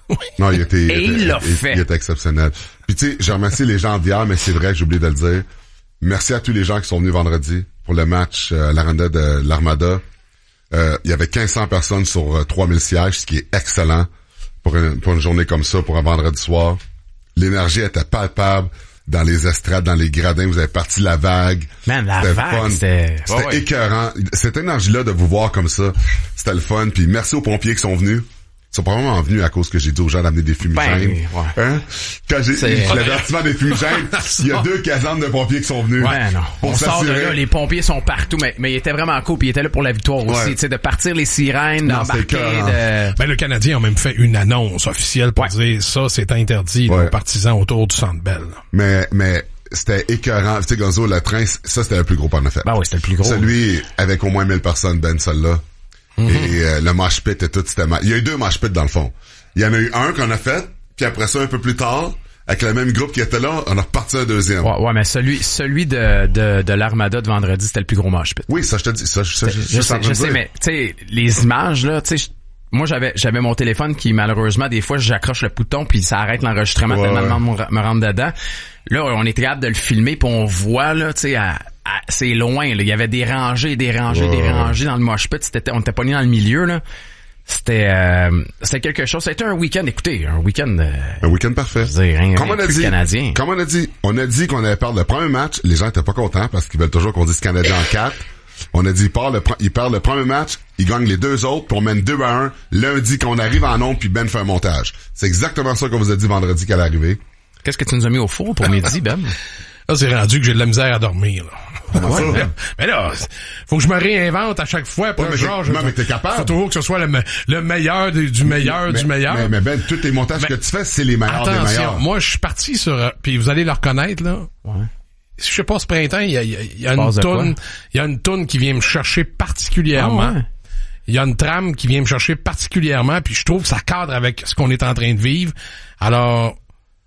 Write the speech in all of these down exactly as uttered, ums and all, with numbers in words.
Non, il était, Et il, il était, l'a il, fait. il était exceptionnel. Puis tu sais, je remercie les gens d'hier, mais c'est vrai que j'ai oublié de le dire. Merci à tous les gens qui sont venus vendredi pour le match euh, à l'Aranda de l'Armada. Euh, il y avait quinze cents personnes sur euh, trois mille sièges, ce qui est excellent pour une, pour une journée comme ça, pour un vendredi soir. L'énergie était palpable dans les estrades, dans les gradins. Vous avez parti la vague. Man, la c'était vague, fun. c'était... C'était ouais, ouais. écœurant. Cette énergie-là de vous voir comme ça, c'était le fun. Puis merci aux pompiers qui sont venus. Ils sont probablement venus à cause que j'ai dit aux gens d'amener des fumigènes. Ben, ouais. Hein? Quand j'ai C'est- l'avertissement des fumigènes, il y a deux casernes de pompiers qui sont venus. Ouais, non. Pour On sort de s'assurer. là, les pompiers sont partout, mais, mais il était vraiment cool, puis il était là pour la victoire aussi, Ouais. tu sais, de partir les sirènes, Non, d'embarquer, c'était écœurant. de... Ben, le Canadien a même fait une annonce officielle pour Ouais. dire ça, c'est interdit Ouais. aux partisans autour du Centre Bell. Mais, mais, c'était écœurant. Tu sais, Gonzo, le train, ça, c'était le plus gros en effet. Ben oui, c'était le plus gros. Celui avec au moins mille personnes, Ben, celle-là. Mm-hmm. Et euh, le mosh pit et tout, c'était mal. Il y a eu deux mosh pits dans le fond. Il y en a eu un qu'on a fait, puis après ça, un peu plus tard, avec le même groupe qui était là, on a reparti un deuxième. Ouais, ouais, mais celui, celui de, de, de l'Armada de vendredi, c'était le plus gros mosh pit. Oui, ça, je te dis. Ça, ça, je, Je sais, je sais, mais, tu sais, les images, là, tu sais, moi, j'avais, j'avais mon téléphone qui, malheureusement, des fois, j'accroche le bouton puis ça arrête l'enregistrement Ouais, tellement ouais. le monde me rentre dedans. Là, on était capable de le filmer puis on voit, là, tu sais, à, à- c'est loin, là. Il y avait des rangées, des rangées, Ouais, des ouais. rangées dans le mosh pit. C'était, on était pas mis dans le milieu, là. C'était, euh, c'était quelque chose. C'était un week-end, écoutez, un week-end, euh, un week-end parfait. je veux dire, rien, Comme rien on a plus dit, canadien. comme on a dit, on a dit qu'on allait perdre le premier match. Les gens étaient pas contents parce qu'ils veulent toujours qu'on dise Canadien en quatre. On a dit, il perd le, pre- il perd le premier match, il gagne les deux autres, puis on mène deux à un. Lundi, qu'on arrive en ondes, puis Ben fait un montage. C'est exactement ça qu'on vous a dit vendredi qu'elle allait arriver. Qu'est-ce que tu nous as mis au four pour midi, Ben? Là, c'est rendu que j'ai de la misère à dormir, là. Ouais. Mais là, faut que je me réinvente à chaque fois. Pour Ouais, mais genre, t'es- je- non, mais t'es capable. Faut toujours que ce soit le, me- le meilleur du, du meilleur mais, du meilleur. Mais, mais Ben, tous les montages Mais- que tu fais, c'est les meilleurs des Attention, meilleurs. moi, je suis parti sur... euh, Puis vous allez le reconnaître, là. Ouais. Je sais pas, ce printemps, il y a, il y a, il y a Base une de quoi? toune... Il y a une toune qui vient me chercher particulièrement. Ah ouais. Il y a une trame qui vient me chercher particulièrement, puis je trouve que ça cadre avec ce qu'on est en train de vivre. Alors...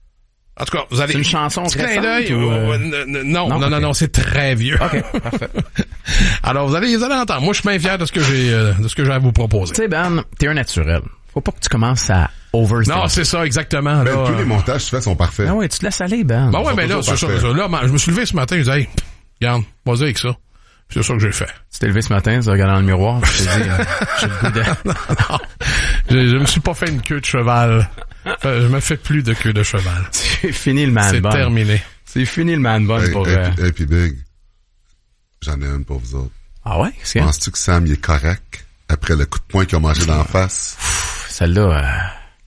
En tout cas, vous allez... C'est une chanson Petit clin récente d'œil, ou, euh, euh, n- n- non, non, non, non, ok. non, c'est très vieux. OK, parfait. Alors, vous allez, vous allez entendre. Moi, je suis bien fier de ce que j'ai, euh, de ce que j'ai à vous proposer. Tu sais, Ben, t'es un naturel. Faut pas que tu commences à overstep. Non, c'est ça, exactement. Ben, Là, tous les euh, montages que tu fais sont parfaits. Ah ouais, tu te laisses aller, Ben. ben ouais, sont mais là, toujours c'est ça, parfaits. ça. Là, man, je me suis levé ce matin, je disais, hey, regarde, vas-y avec ça. C'est ça que j'ai fait. Tu t'es levé ce matin, tu as regardé dans le miroir, tu t'es dit, euh, j'ai le goût de... Je, je me suis pas fait une queue de cheval. Enfin, je me fais plus de queue de cheval. C'est fini le man C'est bun. terminé. C'est fini le man bun Hey, pour... hey, euh, puis- hey, puis Big, j'en ai une pour vous autres. Ah ouais? Qu'est-ce qu'il y a? Penses-tu que Sam il est correct après le coup de poing qu'il a mangé d'en face? Celle-là, euh...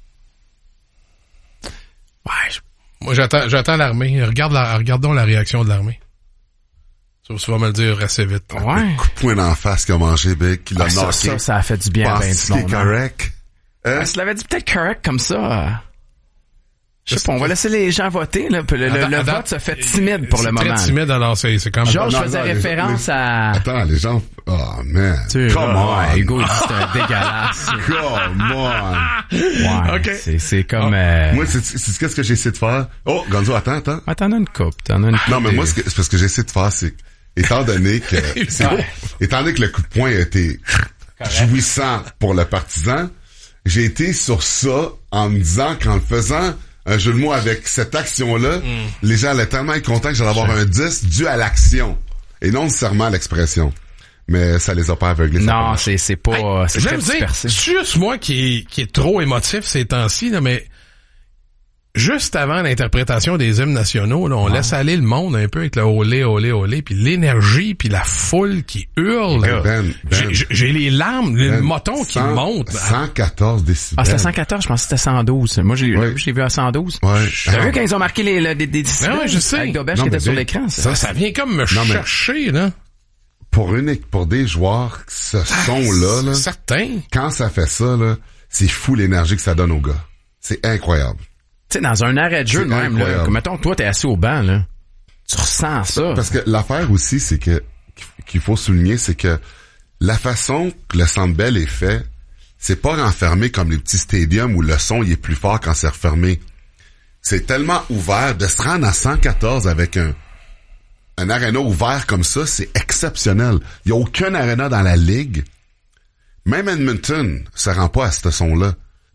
Ouais, je... Moi, j'attends, j'attends l'armée. Regarde la, regardons la réaction de l'armée. Ça, tu vas me le dire assez vite. Ouais. Coup de poing d'en face qu'il a mangé, Big, qu'il a Ah, ça, knocké. ça, ça a fait du bien à ben Penses-tu du qu'il est monde, hein? correct? Hein? Ah, si tu l'avais dit peut-être correct comme ça... euh, Je sais pas, on va laisser les gens voter, là. puis Le, le, Attends, le attends. vote se fait timide pour le C'est moment. très timide, alors c'est, c'est comme... Georges Non, faisait non, les- référence les- à... Attends, les gens... Oh, man. Tu sais, Come là, on. ouais, Hugo, il dit c'est un dégueulasse. Come on. Ouais, Ok. c'est, c'est comme... euh... Moi, c'est, c'est qu'est-ce que j'ai essayé de faire? Oh, Gonzo, attends, attends. Ah, t'en as une coupe, t'en as une coupe. Non, mais moi, c'est, que- c'est parce que j'ai essayé de faire, c'est... Étant donné que... c'est, Ouais. étant donné que le coup de poing a été jouissant pour le partisan, j'ai été sur ça en me disant qu'en le faisant... Un jeu de mots avec cette action-là, Mm. les gens allaient tellement être contents que j'allais avoir un dix dû à l'action et non nécessairement à l'expression. Mais ça les a pas aveuglés. ça Non, pas c'est, c'est pas... c'est Je très vais vous dire, dispersé. c'est juste moi qui est, qui est trop émotif ces temps-ci, là, mais juste avant l'interprétation des hymnes nationaux, là, on laisse aller le monde un peu avec le olé, olé, olé, puis l'énergie, puis la foule qui hurle. Ben, Ben, Ben. J'ai, j'ai les larmes, le moton qui cent monte. cent quatorze décibels. Ah, c'était cent quatorze, je pensais que c'était cent douze. Moi, j'ai, Ouais. j'ai vu à cent douze. Ouais. T'as Ah. vu quand ils ont marqué les, les, des, des décibels? Ah ouais, je sais. Avec Dobesch Non, qui était mais sur bien, l'écran. Ça, ça vient comme me Non, mais- chercher, là. Pour une, pour des joueurs, ce son-là, là, Certain. quand ça fait ça, là, c'est fou l'énergie que ça donne aux gars. C'est incroyable. Tu sais, dans un arrêt de jeu C'est de même, là, incroyable. comme mettons, toi, t'es assis au banc, là. Tu ressens ça. Parce que l'affaire aussi, c'est que, qu'il faut souligner, c'est que la façon que le Centre Bell est fait, c'est pas renfermé comme les petits stadiums où le son, il est plus fort quand c'est refermé. C'est tellement ouvert de se rendre à cent quatorze avec un, un aréna ouvert comme ça, c'est exceptionnel. Il y a aucun aréna dans la ligue. Même Edmonton se rend pas à ce son-là.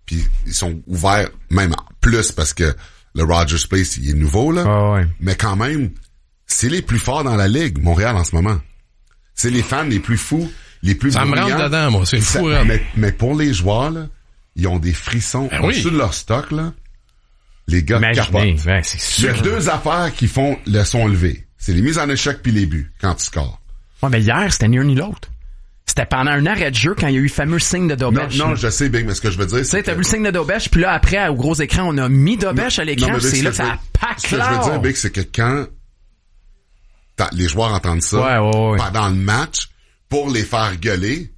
puis ils sont ouverts même plus parce que le Rogers Place, il est nouveau, là. Oh, ouais. Mais quand même, c'est les plus forts dans la Ligue, Montréal, en ce moment. C'est les fans les plus fous, les plus Ça bruyants. me rentre dedans, moi. C'est fou, ça, hein. mais, mais pour les joueurs, là, ils ont des frissons Ben au-dessus oui. de leur stock, là. Les gars Imaginez, capotent. ben, c'est Il y a sûr. deux affaires qui font le son levé. C'est les mises en échec puis les buts, quand tu scores. Ouais, mais hier, c'était ni un ni l'autre. C'était pendant un arrêt de jeu quand il y a eu le fameux signe de Non, Dobèche. non, je sais, Big, mais ce que je veux dire, Tu sais, c'est t'as que... vu le signe de Dobèche, puis là, après, au gros écran, on a mis Dobèche à Non, l'écran, mais puis Big, c'est ce là que que je ça veux- pack Ce que je veux dire, Big, c'est que quand t'as- les joueurs entendent ça Ouais, ouais, ouais. pendant le match, pour les faire gueuler,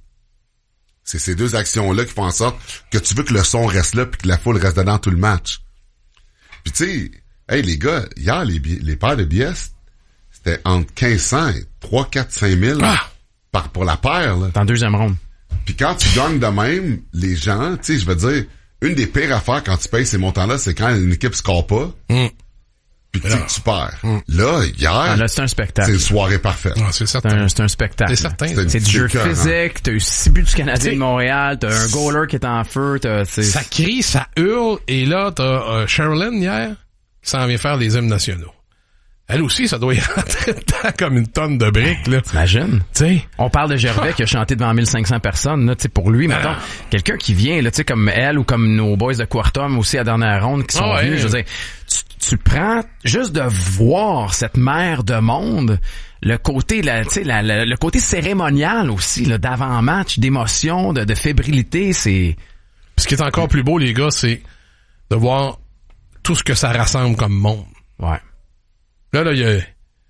c'est ces deux actions-là qui font en sorte que tu veux que le son reste là puis que la foule reste dedans tout le match. Puis tu sais, hey les gars, hier, les, bi- les paires de billets, c'était entre quinze cents et trois, quatre, cinq mille Ah! par, pour la paire, là. Dans la deuxième ronde. Puis quand tu gagnes de même, les gens, tu sais, je veux dire, une des pires affaires quand tu payes ces montants-là, c'est quand une équipe score pas, Mm. puis tu sais que tu perds. Là, hier, Ah, là, c'est un c'est spectacle. une soirée parfaite. Ah, c'est C'est certain. un, c'est un spectacle. C'est certain. C'est- C'est du jeu C'est écœurant. physique, t'as eu six buts du Canadien T'sais, de Montréal, t'as un goaler qui est en feu, t'as, c'est... Ça crie, ça hurle, et là, t'as euh, Sherilyn hier, qui s'en vient faire les hymnes nationaux. Elle aussi, ça doit y rentrer dedans comme une tonne de briques, là. T'imagines? Tu sais. On parle de Gervais qui a chanté devant mille cinq cents personnes, là, tu sais, pour lui, mettons, quelqu'un qui vient, là, tu sais, comme elle ou comme nos boys de Quartum aussi à la dernière ronde qui sont Ah ouais. venus, je veux dire, tu, tu prends juste de voir cette mer de monde, le côté, la, tu sais, la, la- le côté cérémonial aussi, là, d'avant-match, d'émotion, de, de fébrilité, c'est... Ce qui est encore plus beau, les gars, c'est de voir tout ce que ça rassemble comme monde. Ouais. Là, là, il y a,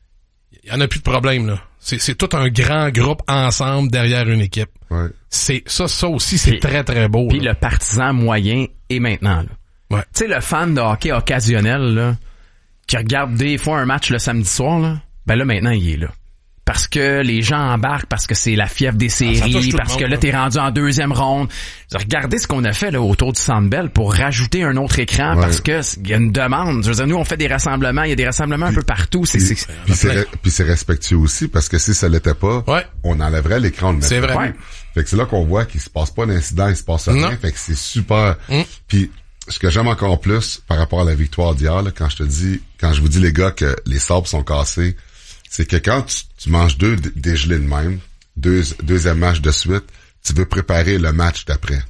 il y en a plus de problème, là. C'est, c'est tout un grand groupe ensemble derrière une équipe. Ouais. C'est, ça, ça aussi, c'est Puis- très, très beau. Puis là. le partisan moyen est maintenant, là. Ouais. Tu sais, le fan de hockey occasionnel, là, qui regarde des fois un match le samedi soir, là, ben là, maintenant, il est là. Parce que les gens embarquent, parce que c'est la fièvre des ça touche séries, tout le parce que monde, là, là. t'es rendu en deuxième ronde. Regardez ce qu'on a fait là autour du Centre Bell pour rajouter un autre écran, Ouais. parce que il y a une demande. Je veux dire, nous, on fait des rassemblements, il y a des rassemblements un peu partout. C'est, Puis, c'est... puis c'est, re- puis c'est respectueux aussi, parce que si ça l'était pas, Ouais. on enlèverait l'écran, on le C'est mettrait vrai. plus. Fait que c'est là qu'on voit qu'il se passe pas d'incident, il se passe rien. Non. Fait que c'est super. Mm. Puis ce que j'aime encore plus par rapport à la victoire d'hier, là, quand je te dis, quand je vous dis les gars que les sabres sont cassés, c'est que quand tu, tu manges deux d- dégelés de même, deux, deuxième match de suite, tu veux préparer le match d'après.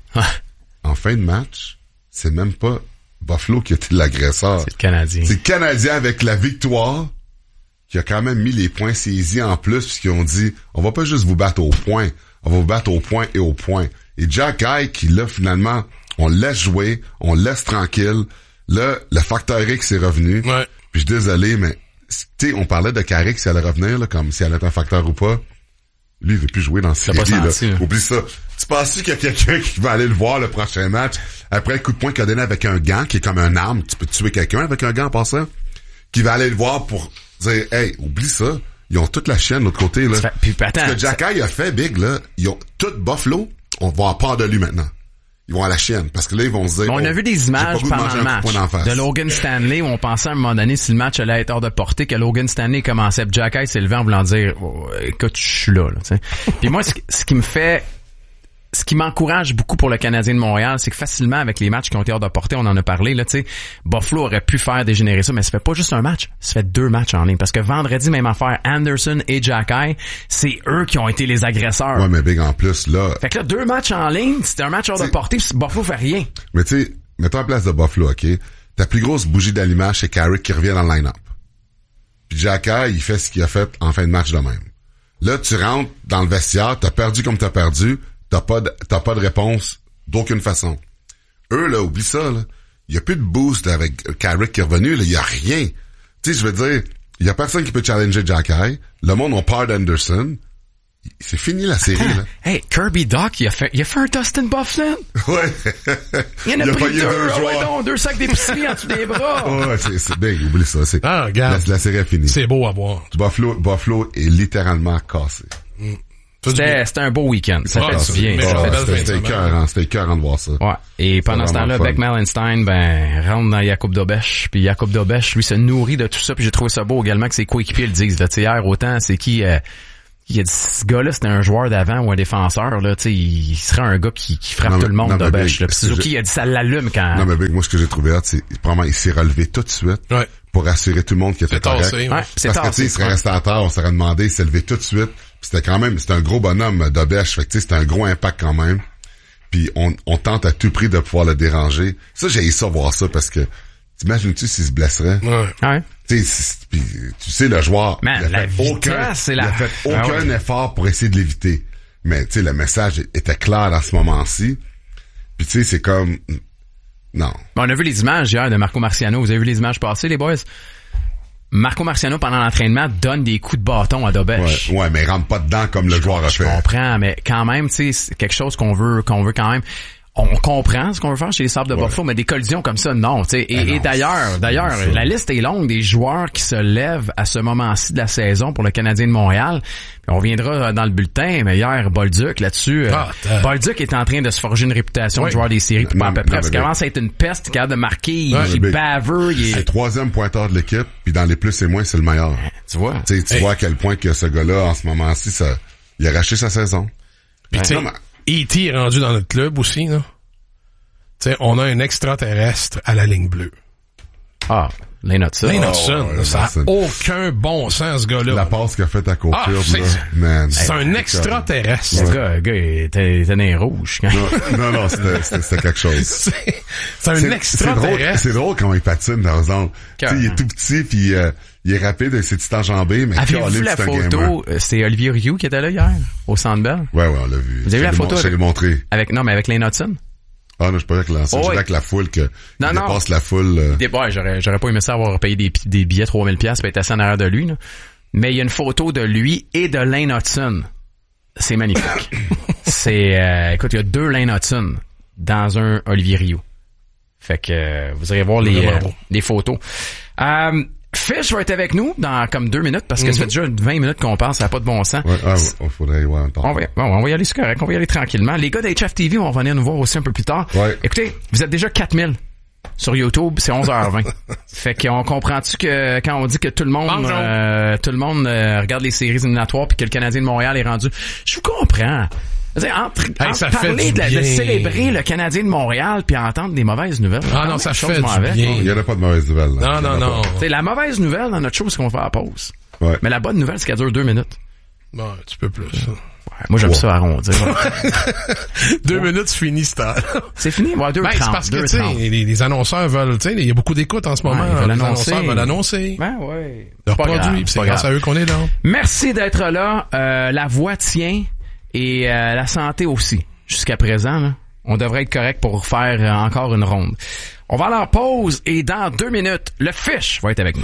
En fin de match, c'est même pas Buffalo qui était l'agresseur. c'est le Canadien. C'est le Canadien avec la victoire qui a quand même mis les points saisis en plus puisqu'ils ont dit on va pas juste vous battre au point, on va vous battre au point et au point. Et Jack Guy qui là finalement on laisse jouer, on laisse tranquille. Là, le facteur X est revenu. Ouais. Puis je suis désolé, mais tu sais, on parlait de Carrick si elle allait revenir, là, comme si elle était un facteur ou pas. Lui, il veut plus jouer dans ce pas série, là. senti, là. Oublie ça. Tu penses qu'il y a quelqu'un qui va aller le voir le prochain match après le coup de poing qu'il a donné avec un gant, qui est comme un arme, tu peux tuer quelqu'un avec un gant en passant, qui va aller le voir pour dire, hey, oublie ça. Ils ont toute la chaîne de l'autre côté, là. Ça fait- puis, attends, Ce que Jack Eye a fait, Big, là, ils ont tout Buffalo, on va avoir peur de lui maintenant. Ils vont à la chienne, parce que là, ils vont se dire... On a oh, vu des j'ai pas images goût de pendant manger le un coup de match poing d'en face. de Logan Stanley où on pensait à un moment donné si le match allait être hors de portée que Logan Stanley commençait, puis Jack Eye s'est levé en voulant dire oh, écoute, je suis là, là tu sais. Puis moi ce, ce qui me fait ce qui m'encourage beaucoup pour le Canadien de Montréal, c'est que facilement avec les matchs qui ont été hors de portée, on en a parlé là, tu sais, Buffalo aurait pu faire dégénérer ça, mais ça fait pas juste un match, ça fait deux matchs en ligne parce que vendredi même affaire, Anderson et Jack Eye, c'est eux qui ont été les agresseurs. Ouais, mais Big, en plus, là... Fait que là deux matchs en ligne, c'était un match hors de T'sais- portée, puis Buffalo fait rien. Mais tu sais, mets-toi en place de Buffalo, OK? Ta plus grosse bougie d'allumage, c'est Carrick qui revient dans le line-up. Puis Jack Eye, il fait ce qu'il a fait en fin de match de même. Là, tu rentres dans le vestiaire, t'as perdu comme t'as perdu, t'as pas de, t'as pas de réponse d'aucune façon. Eux, là, oublie ça, là. Il y a plus de boost avec Carrick qui est revenu, là. Il y a rien. Tu sais, je veux dire, il y a personne qui peut challenger Jack Eye. Le monde a peur d'Anderson. C'est fini la série, là. Hey, Kirby Doc, il a fait, il a fait un Dustin Bufflin. Ouais. Il en a, Il a pris payé deux, deux ah ouais, joueurs. donc, deux sacs d'épicerie en dessous des bras. Ouais, c'est, c'est big, oublie ça. C'est, Ah, la, regarde. la série est finie. C'est beau à voir. Buffalo, Buffalo est littéralement cassé. Tout du bien. C'était, c'était un beau week-end. Ça Ah, fait ça, du bien. mais Ça ça fait fait du belle c'était fin de c'était semaine. écœurant, c'était écœurant de voir ça. Ouais. Et pendant ce vraiment temps-là, fun. Beck Mallenstein, ben, rentre dans Jacob Dobèche, puis Jacob Dobèche, lui, se nourrit de tout ça, puis j'ai trouvé ça beau également que ses coéquipiers le disent, là. Tu sais, hier, autant, c'est qui, euh, il a dit, ce gars-là, c'était un joueur d'avant ou un défenseur, là, tu sais, il serait un gars qui, qui frappe non, tout le monde de bêche, là. Puis Suzuki, j'ai... il a dit, ça l'allume quand... Non, mais Big, moi, ce que j'ai trouvé hâte, c'est, probablement, il s'est relevé tout de suite. Ouais. Pour assurer tout le monde qu'il était c'est correct. Tassé, ouais. Ouais, c'est Parce que, tu sais, il serait resté à terre, on s'aurait demandé, il s'est levé tout de suite. Puis c'était quand même, c'était un gros bonhomme de bêche. Fait que, tu sais, c'était un gros impact quand même. Puis on, on tente à tout prix de pouvoir le déranger. Ça, j'ai essayé ça voir ça parce que, t'imagines-tu s'il se blesserait? Ouais. ouais. Tu sais, puis, tu sais, le joueur, Man, il a la fait aucun, c'est il la... a fait aucun ah ouais. effort pour essayer de l'éviter. Mais, tu sais, le message était clair à ce moment-ci. Puis, tu sais, c'est comme, non. Bon, on a vu les images hier de Marco Marciano. Vous avez vu les images passées, les boys? Marco Marciano, pendant l'entraînement, donne des coups de bâton à Dobèche. Ouais, ouais, mais il rentre pas dedans comme le je, joueur a je fait. Je comprends, mais quand même, tu sais, c'est quelque chose qu'on veut, qu'on veut quand même. On comprend ce qu'on veut faire chez les Sabres de ouais. Buffalo, mais des collisions comme ça, non. Tu sais. Et, et d'ailleurs, d'ailleurs, la liste est longue des joueurs qui se lèvent à ce moment-ci de la saison pour le Canadien de Montréal. Puis on reviendra dans le bulletin, mais hier, Bolduc, là-dessus, ah, euh, Bolduc est en train de se forger une réputation oui. de joueur des séries pour pas à peu près. Parce qu'il commence à être une peste, il est capable de marquer, ouais, il est baveux. Il est... C'est le troisième pointeur de l'équipe, puis dans les plus et moins, c'est le meilleur. Tu vois? T'sais, tu hey. vois à quel point que ce gars-là, en ce moment-ci, ça, il a racheté sa saison. Puis tu sais, E T est rendu dans notre club aussi, là. Tu sais, on a un extraterrestre à la ligne bleue. Ah, Lane Hudson. Lane Hudson, oh, ça n'a aucun bon sens, ce gars-là. La passe qu'il a faite à Courtois, ah, c'est, man. C'est un extraterrestre. Le gars, le gars, il était, il était né rouge. Quand... Non, non, non c'était, c'était, c'était quelque chose. c'est, c'est un c'est, extraterrestre. C'est drôle, c'est drôle comment il patine, par exemple. Tu sais, il est tout petit, puis euh, il est rapide, c'est tout enjambé, mais avez-vous vu la photo? C'est Olivier Rioux qui était là hier, au Centre Bell? Ouais, ouais, on l'a vu. Vous avez vu la photo? Je l'ai montré. Avec, non, mais avec Lane Hudson? Ah non, je peux pas avec la, oh, ouais. avec la foule que, non, il non. dépasse la foule. Euh... Des, ouais, j'aurais, j'aurais pas aimé ça avoir payé des, des billets trois mille piastres pour être assis en arrière de lui, là. Mais il y a une photo de lui et de Lane Hudson. C'est magnifique. c'est, euh, écoute, il y a deux Lane Hudson dans un Olivier Rioux. Fait que, euh, vous irez voir les, euh, les photos. Euh, Fish va être avec nous dans comme deux minutes parce que mm-hmm. ça fait déjà vingt minutes qu'on passe, ça n'a pas de bon sens. Ouais, ah, faudrait, ouais, on, va, bon, on va y aller, c'est correct, on va y aller tranquillement. Les gars d'H F T V vont venir nous voir aussi un peu plus tard. Ouais. Écoutez, vous êtes déjà quatre mille sur YouTube, c'est onze heures vingt. Fait qu'on comprend-tu que quand on dit que tout le monde euh, tout le monde euh, regarde les séries éliminatoires puis que le Canadien de Montréal est rendu, je vous comprends. Entre, hey, entre parler de, la, de célébrer le Canadien de Montréal puis entendre des mauvaises nouvelles. Ah non, ça fait du avec. bien. Il y en a pas de mauvaises nouvelles. Là. Non, non, non. C'est la mauvaise nouvelle dans notre show, c'est qu'on va à la pause. Ouais. Mais la bonne nouvelle, c'est qu'elle dure deux minutes. Bon, un petit peu plus. Ouais, moi, j'aime wow. ça arrondir. deux ouais. minutes, c'est fini, c'est C'est fini? Ouais, deux ben, trente, c'est parce que, tu sais, les, les annonceurs veulent, tu sais, il y a beaucoup d'écoutes en ce moment. Ouais, les annoncer. annonceurs veulent annoncer. Ben, ouais. Leurs produits, c'est grâce à eux qu'on est là. Merci d'être là. Euh, la voix tient. Et euh, la santé aussi. Jusqu'à présent, là, on devrait être correct pour faire euh, encore une ronde. On va aller en pause et dans deux minutes, le Fish va être avec nous.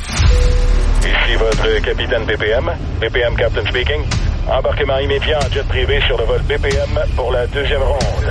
Ici votre capitaine B P M. B P M Captain speaking. Embarquement immédiat en jet privé sur le vol B P M pour la deuxième ronde.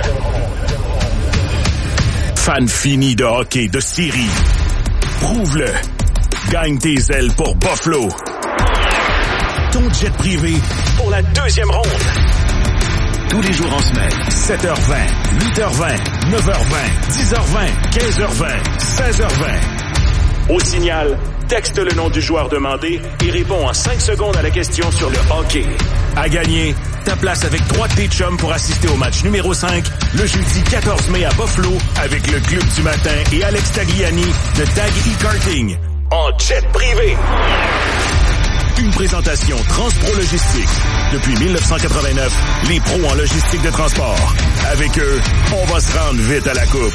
Fan fini de hockey de série. Prouve-le. Gagne tes ailes pour Buffalo. Ton jet privé pour la deuxième ronde. Tous les jours en semaine, sept heures vingt, huit heures vingt, neuf heures vingt, dix heures vingt, quinze heures vingt, seize heures vingt. Au signal, texte le nom du joueur demandé et réponds en cinq secondes à la question sur le hockey. À gagner, ta place avec trois de tes chums pour assister au match numéro cinq, le jeudi quatorze mai à Buffalo, avec le Club du matin et Alex Tagliani de Tag E-Karting. En jet privé. Une présentation Transpro Logistique. Depuis dix-neuf cent quatre-vingt-neuf, les pros en logistique de transport. Avec eux, on va se rendre vite à la coupe.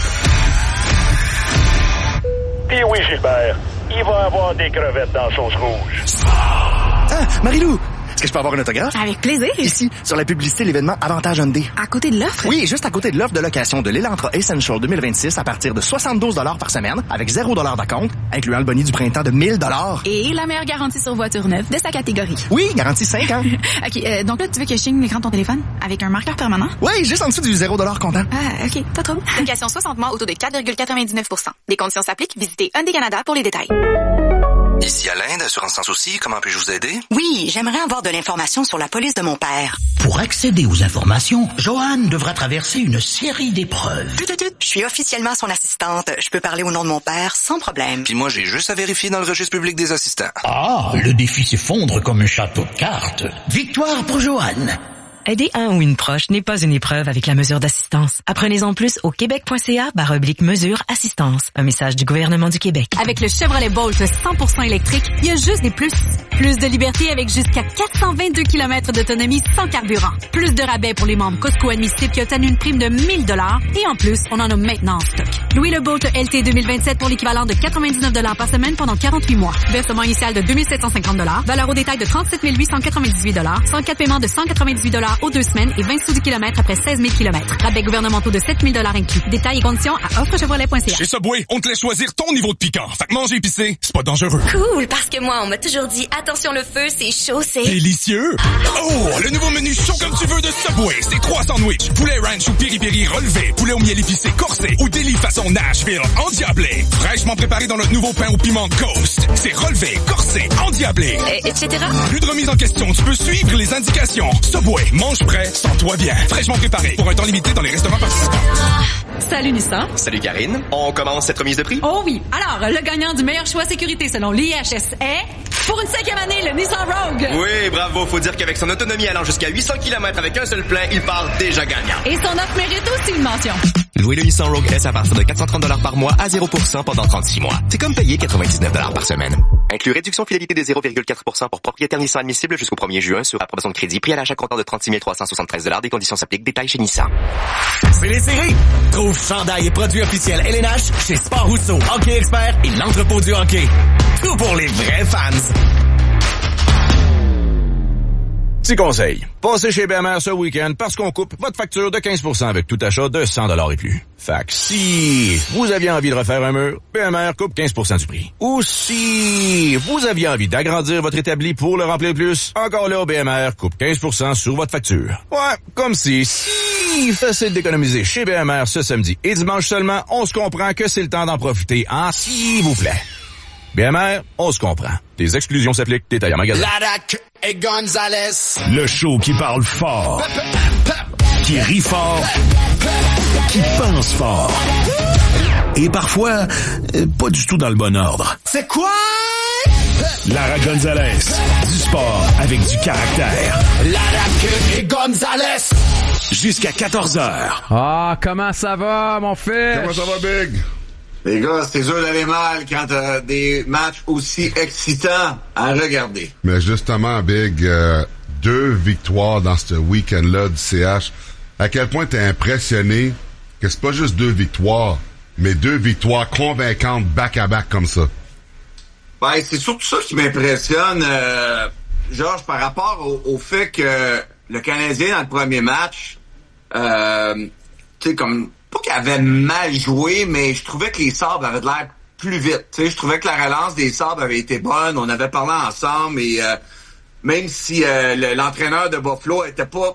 Puis oui, Gilbert, il va avoir des crevettes dans la sauce rouge. Ah, Marie-Lou, est-ce que je peux avoir un autographe? Avec plaisir. Ici, sur la publicité, l'événement Avantage Hyundai. À côté de l'offre? Oui, juste à côté de l'offre de location de l'Elantra Essential deux mille vingt-six à partir de soixante-douze dollars par semaine, avec zéro dollar d'acompte, incluant le bonus du printemps de mille dollars. Et la meilleure garantie sur voiture neuve de sa catégorie. Oui, garantie cinq ans. OK, euh, donc là, tu veux que je signe l'écran de ton téléphone avec un marqueur permanent? Oui, juste en dessous du zéro dollar comptant. Ah, OK, pas trop. Location soixante mois au taux de quatre virgule quatre-vingt-dix-neuf pour cent. Des conditions s'appliquent. Visitez Hyundai Canada pour les détails. Ici Alain d'Assurance Sans Souci, comment puis-je vous aider? Oui, j'aimerais avoir de l'information sur la police de mon père. Pour accéder aux informations, Joanne devra traverser une série d'épreuves. Tut, tut, tut. Je suis officiellement son assistante. Je peux parler au nom de mon père sans problème. Puis moi, j'ai juste à vérifier dans le registre public des assistants. Ah, le défi s'effondre comme un château de cartes. Victoire pour Joanne. Aider un ou une proche n'est pas une épreuve avec la mesure d'assistance. Apprenez-en plus au québec.ca barre oblique mesure assistance. Un message du gouvernement du Québec. Avec le Chevrolet Bolt cent pour cent électrique, il y a juste des plus. Plus de liberté avec jusqu'à quatre cent vingt-deux kilomètres d'autonomie sans carburant. Plus de rabais pour les membres Costco admissibles qui obtiennent une prime de mille dollars. Et en plus, on en a maintenant en stock. Louez le Bolt L T deux mille vingt-sept pour l'équivalent de quatre-vingt-dix-neuf dollars par semaine pendant quarante-huit mois. Versement initial de deux mille sept cent cinquante dollars. Valeur au détail de trente-sept mille huit cent quatre-vingt-dix-huit dollars. Sans quatre paiements de cent quatre-vingt-dix-huit dollars aux deux semaines et vingt sous du kilomètre après seize mille kilomètres. Rabais gouvernementaux de sept mille dollars inclus. Détails et conditions à offre chevrolet point c a. Chez Subway, on te laisse choisir ton niveau de piquant. Fait que manger épicé, c'est pas dangereux. Cool, parce que moi, on m'a toujours dit, attention le feu, c'est chaud, c'est... Délicieux! Oh, le nouveau menu chaud comme tu veux de Subway. C'est trois sandwichs, poulet ranch ou piri-piri relevé, poulet au miel épicé corsé ou délit façon Nashville endiablé. Fraîchement préparé dans notre nouveau pain au piment Ghost. C'est relevé, corsé, endiablé. Et, et cetera. Plus de remise en question, tu peux suivre les indications. Subway, mange prêt, sens-toi bien. Fraîchement préparé pour un temps limité dans les restaurants participants. Salut Nissan. Salut Karine. On commence cette remise de prix? Oh oui. Alors, le gagnant du meilleur choix sécurité selon l'I H S est... Pour une cinquième année, le Nissan Rogue. Oui, bravo. Faut dire qu'avec son autonomie allant jusqu'à huit cents kilomètres avec un seul plein, il part déjà gagnant. Et son offre mérite aussi une mention. Louez le Nissan Rogue S à partir de quatre cent trente dollars par mois à zéro pour cent pendant trente-six mois. C'est comme payer quatre-vingt-dix-neuf dollars par semaine. Inclus réduction fidélité de zéro virgule quatre pour cent pour propriétaire Nissan admissible jusqu'au premier juin sur approbation de crédit. Prix à l'achat comptant de trente-six mille trois cent soixante-treize dollars. Des conditions s'appliquent. Détails chez Nissan. C'est les séries. Trouve chandail et produits officiels L N H chez Sport Rousseau, Hockey Expert et l'entrepôt du hockey. Tout pour les vrais fans. Petit conseil, passez chez B M R ce week-end parce qu'on coupe votre facture de quinze pour cent avec tout achat de cent dollars et plus. Fait que si vous aviez envie de refaire un mur, B M R coupe quinze pour cent du prix. Ou si vous aviez envie d'agrandir votre établi pour le remplir plus, encore là, B M R coupe quinze pour cent sur votre facture. Ouais, comme si, si facile d'économiser chez B M R ce samedi et dimanche seulement, on se comprend que c'est le temps d'en profiter, hein, s'il vous plaît. B M R, on se comprend. Les exclusions s'appliquent. Détails en magasin. Ladac et Gonzalez. Le show qui parle fort, qui rit fort, qui pense fort. Et parfois, euh, pas du tout dans le bon ordre. C'est quoi? Lara Gonzalez. Du sport avec du caractère. Ladac et Gonzalez. Jusqu'à quatorze heures. Ah, comment ça va, mon fils? Comment ça va, Big? Les gars, c'est sûr d'aller mal quand t'as des matchs aussi excitants à regarder. Mais justement, Big, euh, deux victoires dans ce week-end-là du C H. À quel point t'es impressionné que c'est pas juste deux victoires, mais deux victoires convaincantes back-à-back comme ça? Ben, c'est surtout ça qui m'impressionne, euh, Georges, par rapport au, au fait que le Canadien, dans le premier match, euh, tu sais, comme... pas qu'il avait mal joué, mais je trouvais que les Sabres avaient de l'air plus vite. Tu sais, je trouvais que la relance des Sabres avait été bonne. On avait parlé ensemble et euh, même si euh, le, l'entraîneur de Buffalo était pas